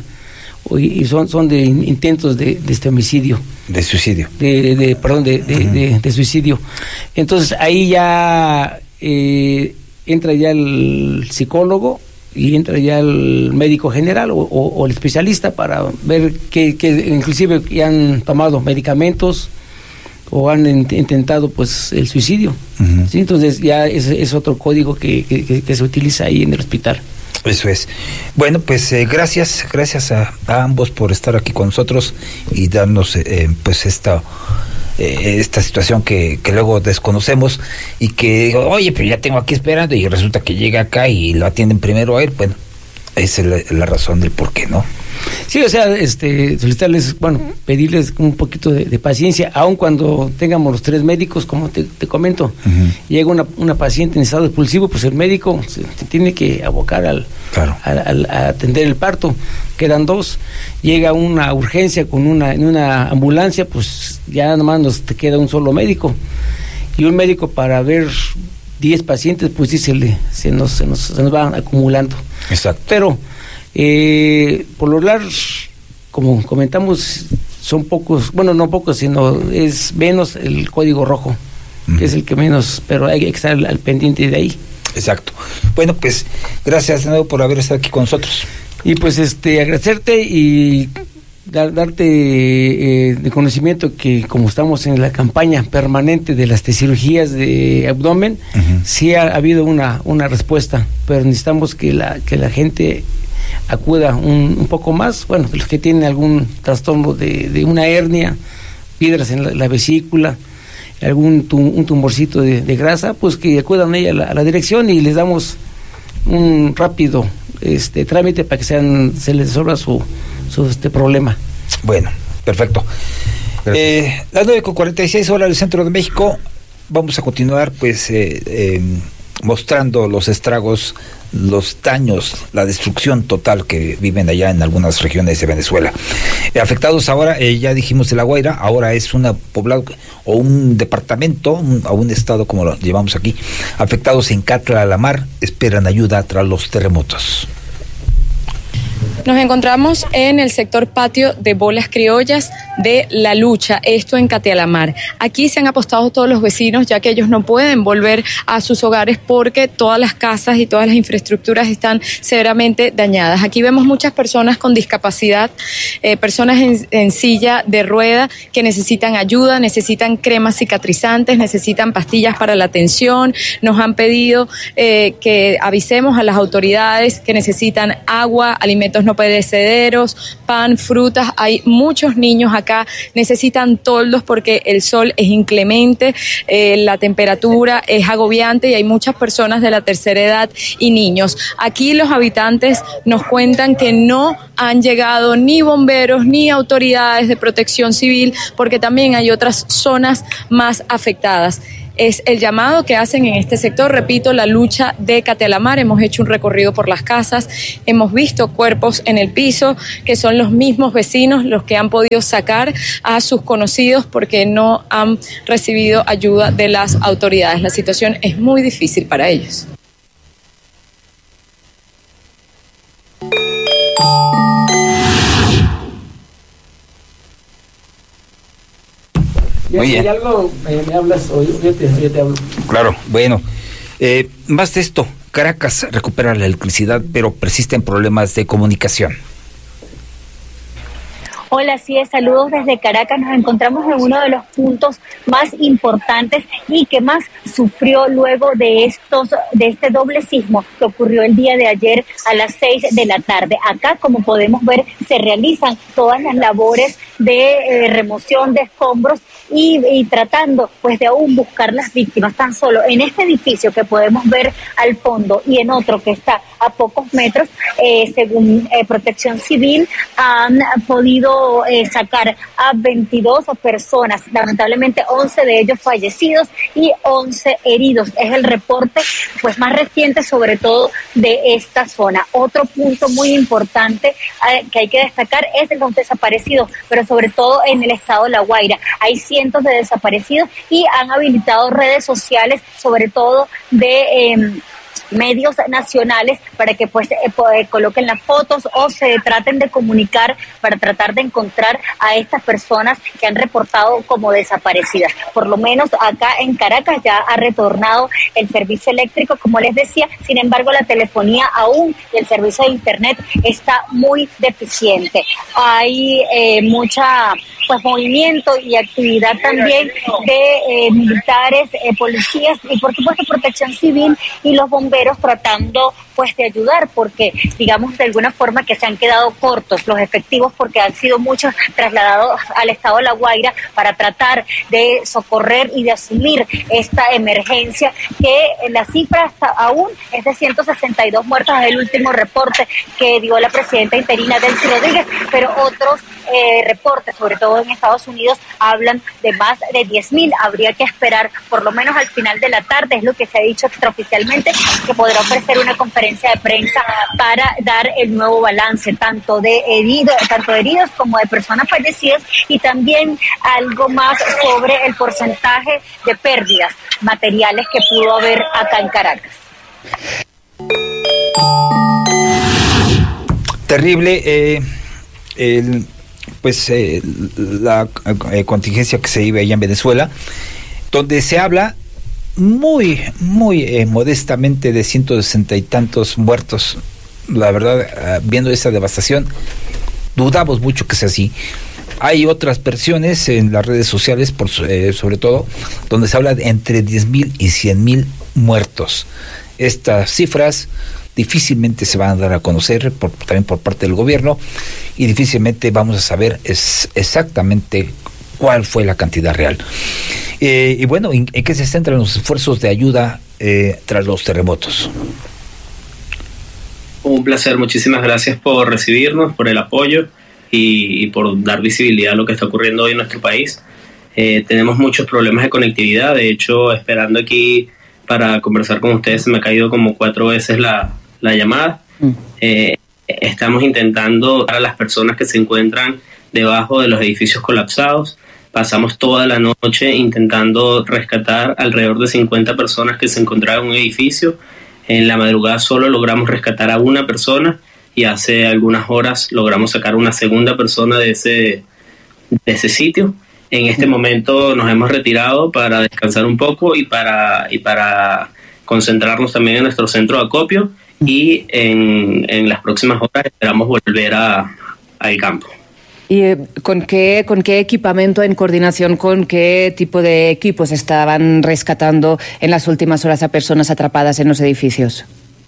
y son, son de intentos de, de este homicidio. De suicidio. De, de, de perdón, de, de, uh-huh. de, de suicidio. Entonces ahí ya eh, entra ya el psicólogo y entra ya el médico general o, o, o el especialista para ver que, que inclusive ya han tomado medicamentos o han int- intentado pues el suicidio. Uh-huh. ¿Sí? Entonces ya es, es otro código que, que, que se utiliza ahí en el hospital. Eso es. Bueno, pues eh, gracias, gracias a, a ambos por estar aquí con nosotros y darnos eh, pues esta eh, esta situación que, que luego desconocemos y que, oye, pero ya tengo aquí esperando y resulta que llega acá y lo atienden primero a él. Bueno, esa es la, la razón del por qué, ¿no? Sí, o sea, este, solicitarles, bueno, pedirles un poquito de, de paciencia, aun cuando tengamos los tres médicos, como te, te comento, uh-huh. llega una, una paciente en estado expulsivo, pues el médico se, se tiene que abocar al, claro. al, al a atender el parto, quedan dos, llega una urgencia con una, en una ambulancia, pues ya nada más nos te queda un solo médico, y un médico para ver diez pacientes, pues sí se, le, se, nos, se, nos, se nos van acumulando. Exacto. Pero Eh, por lo largo, como comentamos, son pocos, bueno, no pocos, sino es menos el código rojo, uh-huh. que es el que menos, pero hay que estar al, al pendiente de ahí. Exacto. Bueno, pues gracias de nuevo por haber estado aquí con nosotros. Y pues este agradecerte y dar, darte eh, de conocimiento que como estamos en la campaña permanente de las cirugías de abdomen, uh-huh. sí ha, ha habido una, una respuesta, pero necesitamos que la, que la gente acuda un, un poco más, bueno, los que tienen algún trastorno de, de una hernia, piedras en la, la vesícula, algún tum, un tumorcito de, de grasa, pues que acudan ella a la, a la dirección y les damos un rápido este trámite para que sean, se les resuelva su, su este problema. Bueno, perfecto. Eh, las nueve con cuarenta y seis horas del centro de México. Vamos a continuar pues eh, eh, mostrando los estragos, los daños, la destrucción total que viven allá en algunas regiones de Venezuela. Eh, afectados ahora, eh, ya dijimos de La Guaira, ahora es una poblado o un departamento, un, o un estado como lo llevamos aquí. Afectados en Catla la Mar, esperan ayuda tras los terremotos. Nos encontramos en el sector patio de Bolas Criollas, de La Lucha, esto en Catealamar. Aquí se han apostado todos los vecinos, ya que ellos no pueden volver a sus hogares porque todas las casas y todas las infraestructuras están severamente dañadas. Aquí vemos muchas personas con discapacidad, eh, personas en, en silla de rueda que necesitan ayuda, necesitan cremas cicatrizantes, necesitan pastillas para la tensión. Nos han pedido eh, que avisemos a las autoridades que necesitan agua, alimentos no perecederos, pan, frutas. Hay muchos niños acá, necesitan toldos porque el sol es inclemente, eh, la temperatura es agobiante y hay muchas personas de la tercera edad y niños. Aquí los habitantes nos cuentan que no han llegado ni bomberos ni autoridades de protección civil porque también hay otras zonas más afectadas. Es el llamado que hacen en este sector, repito, La Lucha de Catealamar. Hemos hecho un recorrido por las casas, hemos visto cuerpos en el piso, que son los mismos vecinos los que han podido sacar a sus conocidos porque no han recibido ayuda de las autoridades. La situación es muy difícil para ellos. Muy bien. Si hay algo, eh, me hablas o yo, yo, te, yo te hablo. Claro, bueno. Eh, más de esto, Caracas recupera la electricidad, pero persisten problemas de comunicación. Hola, sí, saludos desde Caracas. Nos encontramos en uno de los puntos más importantes y que más sufrió luego de estos, de este doble sismo que ocurrió el día de ayer a las seis de la tarde. Acá, como podemos ver, se realizan todas las labores de eh, remoción de escombros y, y tratando pues de aún buscar las víctimas. Tan solo en este edificio que podemos ver al fondo y en otro que está a pocos metros, eh, según eh, Protección Civil, han podido Eh, sacar a veintidós personas, lamentablemente once de ellos fallecidos y once heridos. Es el reporte pues más reciente, sobre todo de esta zona. Otro punto muy importante eh, que hay que destacar es los desaparecidos, pero sobre todo en el estado de La Guaira. Hay cientos de desaparecidos y han habilitado redes sociales, sobre todo de eh, medios nacionales, para que pues eh, eh, coloquen las fotos o se traten de comunicar para tratar de encontrar a estas personas que han reportado como desaparecidas. Por lo menos acá en Caracas ya ha retornado el servicio eléctrico, como les decía. Sin embargo, la telefonía aún y el servicio de internet está muy deficiente. Hay eh, mucha pues movimiento y actividad también de eh, militares, eh, policías y por supuesto Protección Civil y los bomberos tratando pues de ayudar, porque digamos de alguna forma que se han quedado cortos los efectivos, porque han sido muchos trasladados al estado de La Guaira para tratar de socorrer y de asumir esta emergencia, que la cifra hasta aún es de ciento sesenta y dos muertos, es el último reporte que dio la presidenta interina Delcy Rodríguez, pero otros eh, reportes, sobre todo en Estados Unidos, hablan de más de diez mil. Habría que esperar por lo menos al final de la tarde, es lo que se ha dicho extraoficialmente, que podrá ofrecer una conferencia de prensa para dar el nuevo balance, tanto de heridos, tanto de heridos como de personas fallecidas, y también algo más sobre el porcentaje de pérdidas materiales que pudo haber acá en Caracas. Terrible, eh, el, pues eh, la eh, contingencia que se vive allá en Venezuela, donde se habla muy, muy eh, modestamente de ciento sesenta y tantos muertos. La verdad, eh, viendo esa devastación, dudamos mucho que sea así. Hay otras versiones en las redes sociales, por, eh, sobre todo, donde se habla de entre diez mil y cien mil muertos. Estas cifras difícilmente se van a dar a conocer por, también por parte del gobierno, y difícilmente vamos a saber es, exactamente cuál fue la cantidad real. Eh, y bueno, ¿en, ¿en qué se centran los esfuerzos de ayuda eh, tras los terremotos? Un placer, muchísimas gracias por recibirnos, por el apoyo y, y por dar visibilidad a lo que está ocurriendo hoy en nuestro país. Eh, tenemos muchos problemas de conectividad, de hecho, esperando aquí para conversar con ustedes se me ha caído como cuatro veces la, la llamada. Mm. Eh, estamos intentando a las personas que se encuentran debajo de los edificios colapsados. Pasamos toda la noche intentando rescatar alrededor de cincuenta personas que se encontraban en un edificio. En la madrugada solo logramos rescatar a una persona y hace algunas horas logramos sacar una segunda persona de ese, de ese sitio. En este momento nos hemos retirado para descansar un poco y para, y para concentrarnos también en nuestro centro de acopio, y en, en las próximas horas esperamos volver a, al campo. ¿Y con qué, con qué equipamiento, en coordinación con qué tipo de equipos estaban rescatando en las últimas horas a personas atrapadas en los edificios?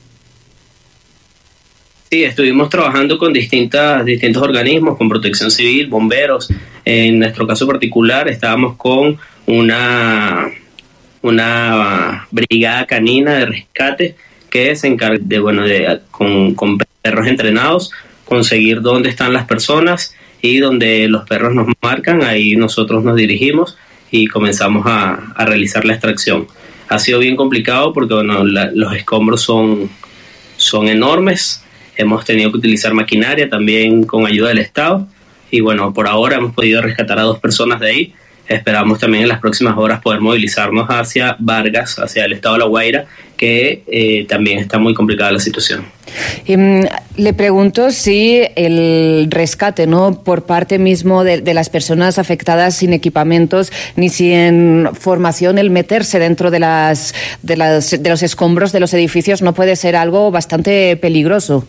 Sí, estuvimos trabajando con distintas, distintos organismos, con Protección Civil, bomberos. En nuestro caso particular estábamos con una, una brigada canina de rescate que se encarga de, bueno, de, con, con perros entrenados, conseguir dónde están las personas, y donde los perros nos marcan, ahí nosotros nos dirigimos y comenzamos a, a realizar la extracción. Ha sido bien complicado porque bueno, la, los escombros son, son enormes. Hemos tenido que utilizar maquinaria también con ayuda del Estado, y bueno, por ahora hemos podido rescatar a dos personas de ahí. Esperamos también en las próximas horas poder movilizarnos hacia Vargas, hacia el estado de La Guaira, que eh, también está muy complicada la situación. Y, le pregunto si el rescate, ¿no?, por parte mismo de, de las personas afectadas sin equipamientos ni sin formación, el meterse dentro de las, de las de los escombros de los edificios no puede ser algo bastante peligroso.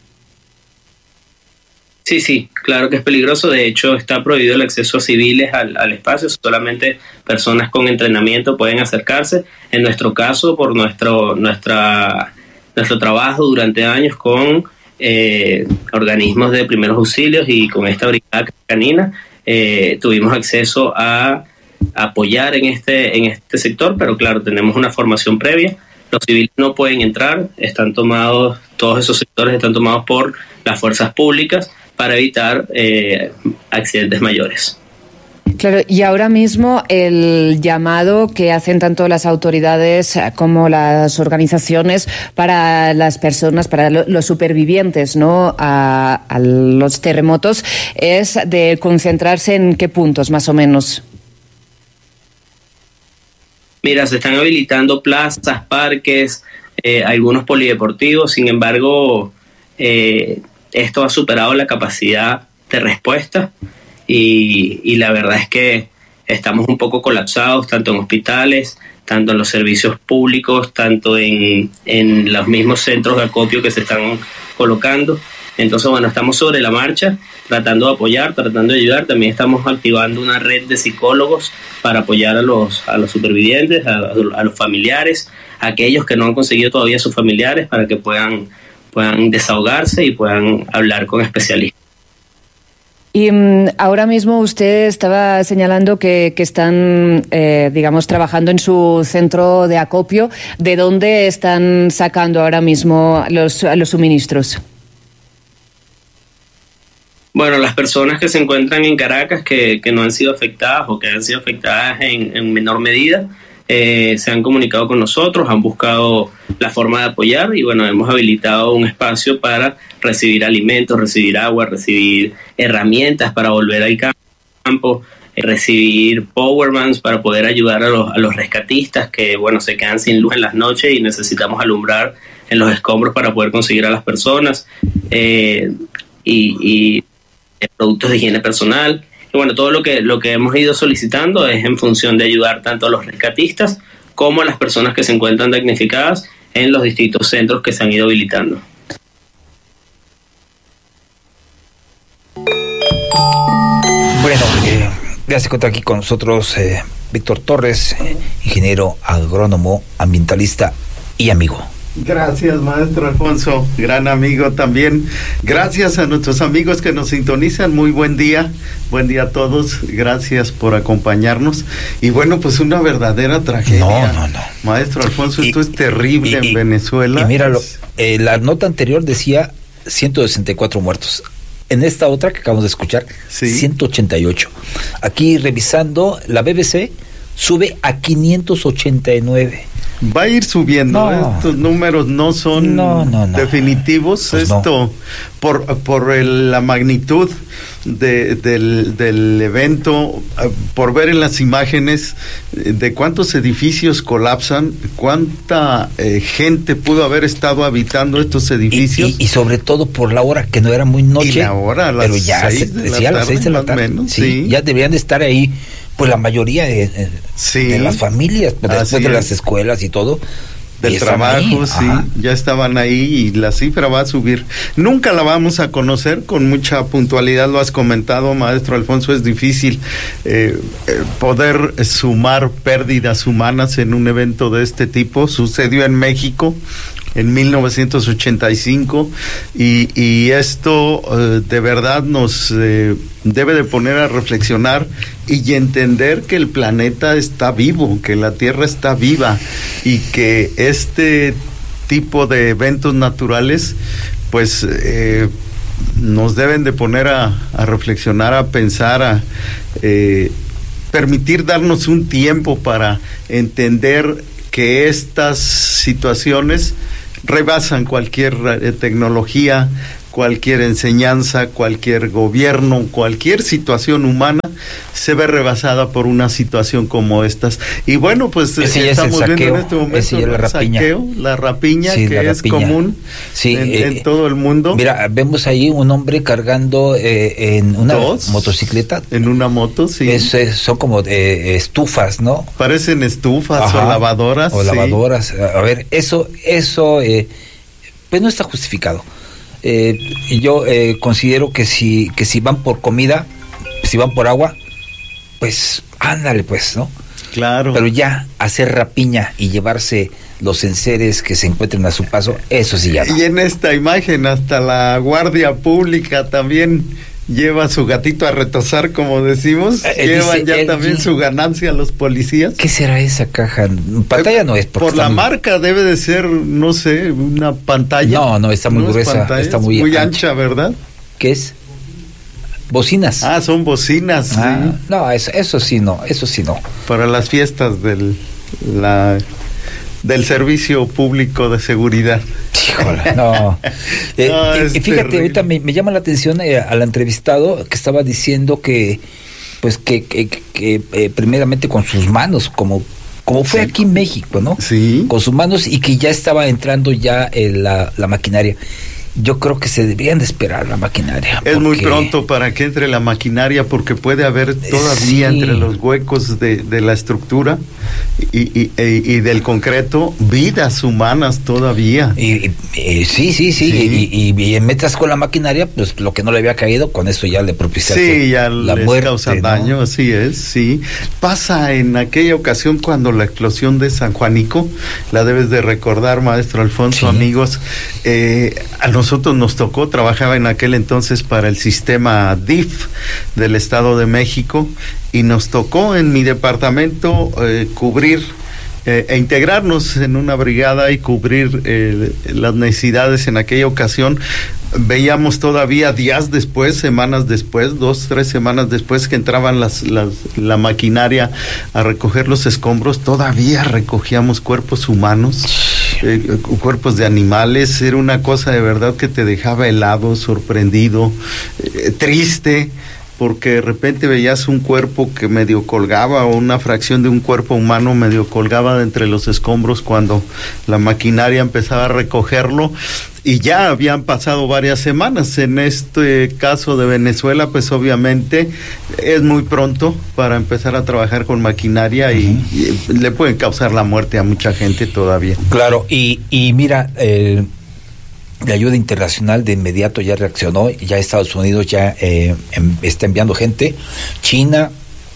Sí, sí, claro que es peligroso. De hecho, está prohibido el acceso a civiles al, al espacio. Solamente personas con entrenamiento pueden acercarse. En nuestro caso, por nuestro nuestra nuestro trabajo durante años con eh, organismos de primeros auxilios y con esta brigada canina, eh, tuvimos acceso a, a apoyar en este en este sector, pero claro, tenemos una formación previa. Los civiles no pueden entrar. Están tomados, todos esos sectores están tomados por las fuerzas públicas, para evitar eh, accidentes mayores. Claro, y ahora mismo el llamado que hacen tanto las autoridades como las organizaciones para las personas, para los supervivientes, ¿no?, a, a los terremotos, es de concentrarse en qué puntos, más o menos. Mira, se están habilitando plazas, parques, eh, algunos polideportivos. Sin embargo, eh, esto ha superado la capacidad de respuesta, y, y la verdad es que estamos un poco colapsados, tanto en hospitales, tanto en los servicios públicos, tanto en, en los mismos centros de acopio que se están colocando. Entonces, bueno, estamos sobre la marcha, tratando de apoyar, tratando de ayudar. También estamos activando una red de psicólogos para apoyar a los, a los supervivientes, a, a los familiares, a aquellos que no han conseguido todavía a sus familiares, para que puedan puedan desahogarse y puedan hablar con especialistas. Y um, ahora mismo usted estaba señalando que, que están, eh, digamos, trabajando en su centro de acopio. ¿De dónde están sacando ahora mismo los, los suministros? Bueno, las personas que se encuentran en Caracas, que, que no han sido afectadas o que han sido afectadas en, en menor medida, Eh, se han comunicado con nosotros, han buscado la forma de apoyar, y bueno, hemos habilitado un espacio para recibir alimentos, recibir agua, recibir herramientas para volver al campo, eh, recibir powerbanks para poder ayudar a los, a los rescatistas que, bueno, se quedan sin luz en las noches y necesitamos alumbrar en los escombros para poder conseguir a las personas, eh, y, y productos de higiene personal. Y bueno, todo lo que lo que hemos ido solicitando es en función de ayudar tanto a los rescatistas como a las personas que se encuentran damnificadas en los distintos centros que se han ido habilitando. Bueno, eh, ya se encuentra aquí con nosotros eh, Víctor Torres, eh, ingeniero agrónomo, ambientalista y amigo. Gracias, maestro Alfonso, gran amigo también. Gracias a nuestros amigos que nos sintonizan. Muy buen día, buen día a todos. Gracias por acompañarnos. Y bueno, pues una verdadera tragedia. No, no, no. Maestro Alfonso, y, esto es terrible y, en y, Venezuela. Y míralo, eh, la nota anterior decía ciento sesenta y cuatro muertos. En esta otra que acabamos de escuchar, ¿sí?, ciento ochenta y ocho. Aquí revisando, la B B C sube a quinientos ochenta y nueve. Va a ir subiendo, No. ¿eh? Estos números no son No, no, no. definitivos, Pues esto no. por, por el- la magnitud de, del, del evento, eh, por ver en las imágenes eh, de cuántos edificios colapsan, cuánta eh, gente pudo haber estado habitando estos edificios. Y, y sobre todo por la hora, que no era muy noche. Y la hora, a las pero ya seis se- de la sí, a las tarde, seis de la más o tarde. menos, sí, sí. Ya deberían de estar ahí, pues la mayoría de, de- Sí. de las familias, pues, Así después de es. las escuelas y todo. y Del están trabajo, ahí. sí, Ajá. ya estaban ahí y la cifra va a subir. Nunca la vamos a conocer con mucha puntualidad, lo has comentado, maestro Alfonso, es difícil eh, eh, poder sumar pérdidas humanas en un evento de este tipo. Sucedió en México en mil novecientos ochenta y cinco y, y esto eh, de verdad nos eh, debe de poner a reflexionar y entender que el planeta está vivo, que la Tierra está viva y que este tipo de eventos naturales pues eh, nos deben de poner a, a reflexionar, a pensar, a eh, permitir darnos un tiempo para entender que estas situaciones rebasan cualquier eh, tecnología, cualquier enseñanza, cualquier gobierno, cualquier situación humana se ve rebasada por una situación como estas. Y bueno, pues Ese ya es estamos el viendo saqueo, en este momento ese ya es la el rapiña. saqueo, la rapiña Sí, que la es rapiña. común Sí, en, eh, en todo el mundo. Mira, vemos ahí un hombre cargando eh, en una Dos. motocicleta. En una moto, sí. Es, es- son como eh, estufas, ¿no? Parecen estufas Ajá. o lavadoras. O sí. lavadoras. A ver, eso, eso, eh, pues no está justificado. Eh, y yo eh, considero que si, que si van por comida, si van por agua, pues ándale, pues, ¿no? Claro. Pero ya hacer rapiña y llevarse los enseres que se encuentren a su paso, eso sí ya no. Y en esta imagen hasta la guardia pública también lleva su gatito a retosar, como decimos. Eh, eh, Llevan dice, ya eh, también sí. su ganancia los policías. ¿Qué será esa caja? Pantalla no es. porque Por está la muy- marca debe de ser, no sé, una pantalla. No, no, está muy ¿No es gruesa, pantalla? está muy muy ancha. ancha, ¿verdad? ¿Qué es? Bocinas. Ah, son bocinas, Ah, sí, no, eso, eso sí no, eso sí no. para las fiestas del la del servicio público de seguridad. Híjole, no. Eh, No, eh, es fíjate, terrible. ahorita me, me llama la atención eh, al entrevistado que estaba diciendo que, pues que, que, que, eh, primeramente con sus manos, como como fue aquí en México, ¿no? Sí. Con sus manos y que ya estaba entrando ya eh, la, la maquinaria. Yo creo que se deberían de esperar la maquinaria. Es muy porque- pronto para que entre la maquinaria porque puede haber todavía Sí. entre los huecos de, de la estructura y, y, e- y del concreto vidas humanas todavía. Y, y- y sí, sí, sí, Sí. Y, y, y metas con la maquinaria, pues lo que no le había caído, con eso ya le propiciaste Sí, ya la les muerte, causa ¿no? daño, así es, sí. Pasa en aquella ocasión cuando la explosión de San Juanico, la debes de recordar, maestro Alfonso, Sí. amigos, eh, a nosotros nos tocó, trabajaba en aquel entonces para el sistema D I F del Estado de México y nos tocó en mi departamento eh, cubrir eh, e integrarnos en una brigada y cubrir eh, las necesidades en aquella ocasión. Veíamos todavía días después, semanas después, dos, tres semanas después que entraban las, las, la maquinaria a recoger los escombros, todavía recogíamos cuerpos humanos, eh, cuerpos de animales. Era una cosa de verdad que te dejaba helado, sorprendido, eh, triste, porque de repente veías un cuerpo que medio colgaba o una fracción de un cuerpo humano medio colgaba de entre los escombros cuando la maquinaria empezaba a recogerlo y ya habían pasado varias semanas. En este caso de Venezuela, pues obviamente es muy pronto para empezar a trabajar con maquinaria y, y le pueden causar la muerte a mucha gente todavía. Claro, y, y mira, eh, la ayuda internacional de inmediato ya reaccionó, ya Estados Unidos ya eh, em, está enviando gente, China,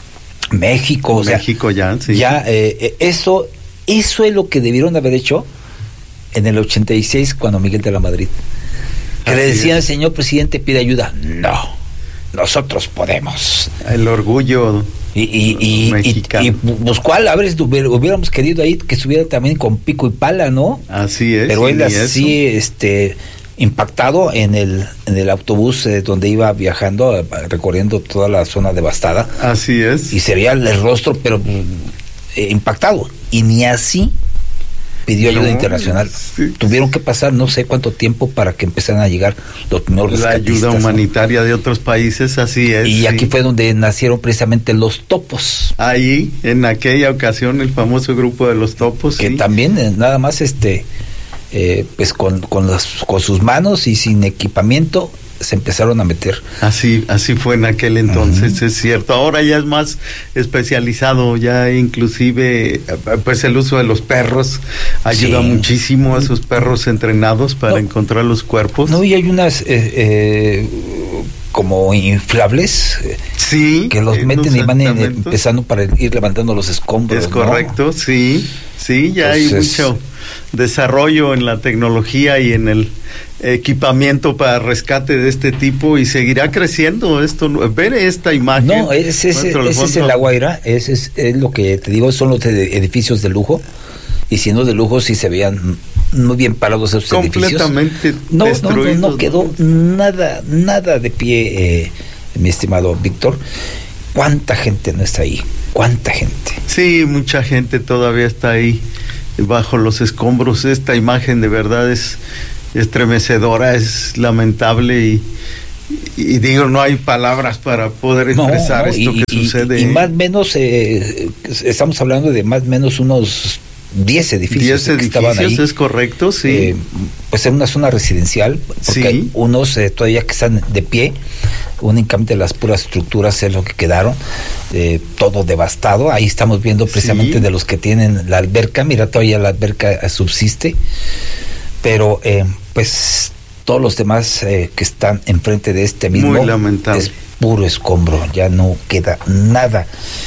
México, o sea, México ya, sí. ya eh, eh, eso, eso es lo que debieron haber hecho en el ochenta y seis cuando Miguel de la Madrid, que Así le decían, es. señor presidente, pide ayuda. No, nosotros podemos. El orgullo Y, y, y, y, mexicano. y pues cuál, a ver, hubiera- hubiéramos querido ahí que estuviera también con pico y pala, ¿no? Así es. Pero y él ni así, eso. este, impactado en el, en el autobús eh, donde iba viajando, eh, recorriendo toda la zona devastada. Así es. Y sería el rostro, pero mm, eh, impactado. Y ni así pidió ayuda No, internacional. sí. Tuvieron que pasar no sé cuánto tiempo para que empezaran a llegar los primeros La rescatistas, ayuda ¿no? humanitaria de otros países, así es. Y sí. aquí fue donde nacieron precisamente los topos. Ahí, en aquella ocasión, el famoso grupo de los topos. Que sí. también eh, nada más este eh, pues con, con, las, con sus manos y sin equipamiento se empezaron a meter. Así, así fue en aquel entonces, uh-huh. Es cierto. Ahora ya es más especializado, ya inclusive pues el uso de los perros ayuda sí. muchísimo a esos perros entrenados para no, encontrar los cuerpos. No, y hay unas eh, eh, como inflables sí, que los meten y van empezando para ir levantando los escombros. Es correcto, ¿no? sí, sí, ya Entonces, hay mucho desarrollo en la tecnología y en el equipamiento para rescate de este tipo y seguirá creciendo esto. Ver esta imagen. No, ese, ese, ese es en La Guaira, ese es, es lo que te digo, son los edificios de lujo, y siendo de lujo sí se veían muy bien parados esos completamente edificios. No, destruidos. No, no, no quedó nada, nada de pie, eh, mi estimado Víctor. ¿Cuánta gente no está ahí? ¿Cuánta gente? Sí, mucha gente todavía está ahí bajo los escombros. Esta imagen de verdad es estremecedora, es lamentable y, y digo, no hay palabras para poder expresar no, no, esto y, que y, sucede. Y más o menos, eh, estamos hablando de más o menos unos diez edificios. diez edificios, que estaban ahí, es correcto, sí. Eh, pues en una zona residencial, porque sí. hay unos eh, todavía que están de pie, únicamente las puras estructuras es lo que quedaron, eh, todo devastado. Ahí estamos viendo precisamente sí. de los que tienen la alberca, mira, todavía la alberca subsiste, pero eh, pues todos los demás eh, que están enfrente de este mismo muy lamentable. Es puro escombro, ya no queda nada.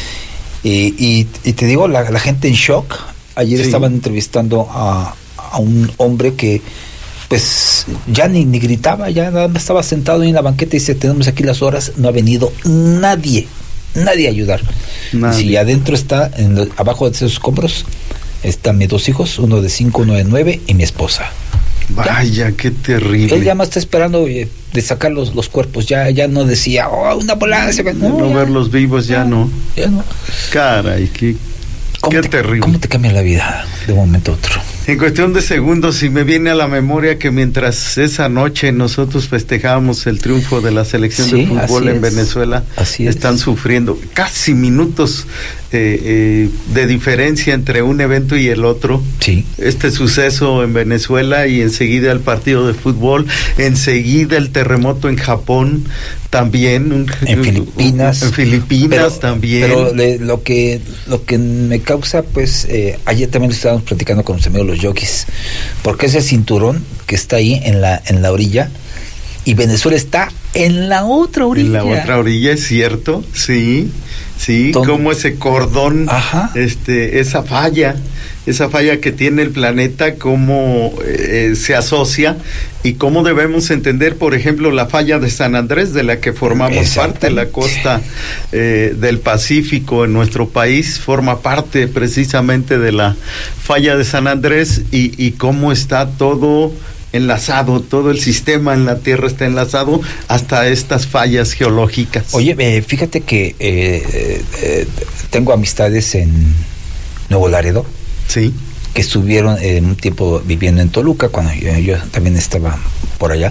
Y, y, y te digo, la, la gente en shock. Ayer sí. estaban entrevistando a, a un hombre que pues ya ni, ni gritaba, ya nada más estaba sentado en la banqueta y dice, tenemos aquí las horas, no ha venido nadie, nadie a ayudar. Nadie. Si adentro está, en lo, abajo de esos escombros, están mis dos hijos, uno de cinco, uno de nueve y mi esposa. Vaya, ya, qué terrible. Él ya más está esperando eh, de sacar los, los cuerpos, ya ya no decía, oh, una ambulancia. No, no ya, verlos vivos, ya no. Ya no. Caray, qué, qué te, terrible. ¿Cómo te cambia la vida de un momento a otro? En cuestión de segundos, y me viene a la memoria que mientras esa noche nosotros festejábamos el triunfo de la selección sí, de fútbol en es. Venezuela, así están es. sufriendo casi minutos eh, eh, de diferencia entre un evento y el otro. Sí. Este suceso en Venezuela y enseguida el partido de fútbol, enseguida el terremoto en Japón también. Un, en Filipinas. En Filipinas pero, también. Pero le, lo que lo que me causa, pues, eh, ayer también estábamos platicando con los amigos los yogis, porque ese cinturón que está ahí en la en la orilla y Venezuela está en la otra orilla. En la otra orilla, es cierto, sí, sí, Tom. Como ese cordón, Ajá. este, esa falla, esa falla que tiene el planeta, cómo eh, se asocia y cómo debemos entender, por ejemplo, la falla de San Andrés, de la que formamos parte, la costa eh, del Pacífico en nuestro país, forma parte precisamente de la falla de San Andrés y, y cómo está todo enlazado, todo el sistema en la Tierra está enlazado hasta estas fallas geológicas. Oye, eh, fíjate que eh, eh, tengo amistades en Nuevo Laredo, sí, que estuvieron eh, un tiempo viviendo en Toluca cuando yo, yo también estaba por allá,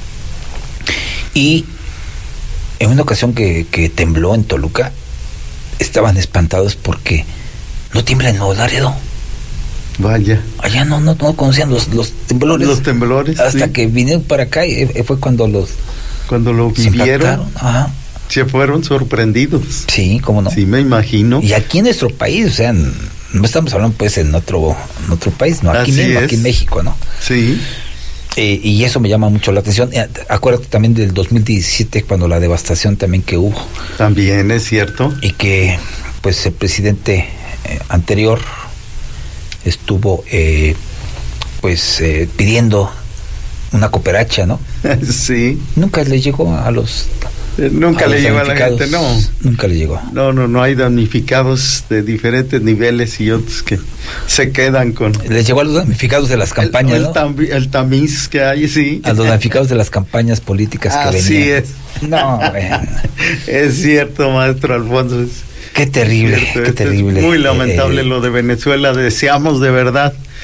y en una ocasión que, que tembló en Toluca estaban espantados porque no tiembla en Nuevo Laredo. Vaya. Allá no no, no conocían los, los temblores. Los temblores. Hasta sí. que vinieron para acá y fue cuando los... Cuando lo vivieron. Ajá. Se fueron sorprendidos. Sí, cómo no. Sí, me imagino. Y aquí en nuestro país, o sea, no estamos hablando pues en otro, en otro país, no, aquí Así mismo, es. aquí en México, ¿no? Sí. Eh, y eso me llama mucho la atención. Eh, acuérdate también del dos mil diecisiete, cuando la devastación también que hubo. También es cierto. Y que, pues, el presidente eh, anterior estuvo, eh, pues, eh, pidiendo una cooperacha, ¿no? Sí. Nunca le llegó a los... Eh, nunca a le los llegó a la gente, no. Nunca le llegó. No, no, no hay damnificados de diferentes niveles y otros que se quedan con... Les llegó a los damnificados de las campañas, el, el, ¿no? Tam, el tamiz que hay, sí. A los damnificados de las campañas políticas que Así venían. Así es. No, bueno. Es cierto, maestro Alfonso. Es qué terrible, cierto, qué terrible. Es muy lamentable eh, lo de Venezuela. Deseamos de verdad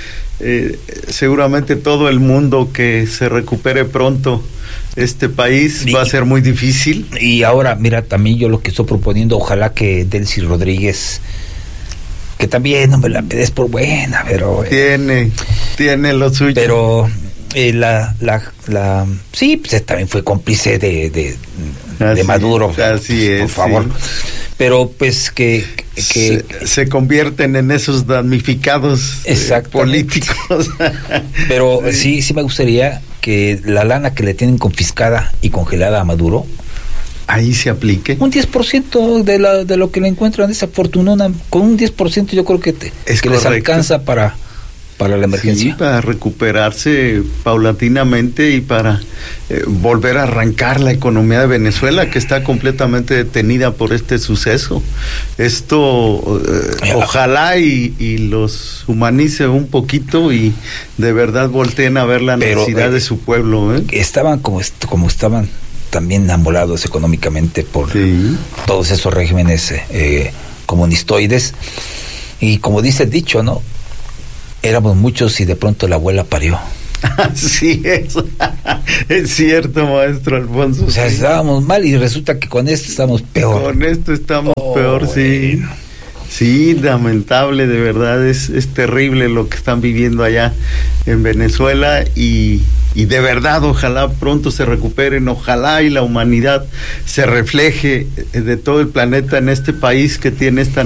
eh, seguramente todo el mundo que se recupere pronto este país y, va a ser muy difícil. Y ahora, mira, también yo lo que estoy proponiendo, ojalá que Delcy Rodríguez, que también no me la pides por buena, pero... Tiene, eh, tiene lo suyo. Pero eh, la, la, la... Sí, pues también fue cómplice de, de, así, de Maduro. Así es. Por favor. Sí. Pero pues que... que se, se convierten en esos damnificados eh, políticos. Pero sí. sí, sí me gustaría que la lana que le tienen confiscada y congelada a Maduro, ahí se aplique. Un diez por ciento de, la, de lo que le encuentran desafortunada, con un diez por ciento yo creo que, te, es que les alcanza para, para la emergencia. Sí, para recuperarse paulatinamente y para eh, volver a arrancar la economía de Venezuela, que está completamente detenida por este suceso. Esto eh, ojalá y, y los humanice un poquito y de verdad volteen a ver la Pero, necesidad eh, de su pueblo. ¿eh? Estaban como, como estaban también amolados económicamente por sí. todos esos regímenes eh, comunistoides, y como dice el dicho, ¿no? Éramos muchos y de pronto la abuela parió. Sí, es, es cierto, maestro Alfonso. O sea, sí. estábamos mal y resulta que con esto estamos peor. Con esto estamos oh, peor, sí. Bueno. Sí, lamentable, de verdad, es, es terrible lo que están viviendo allá en Venezuela y, y de verdad ojalá pronto se recuperen, ojalá y la humanidad se refleje de todo el planeta en este país que tiene esta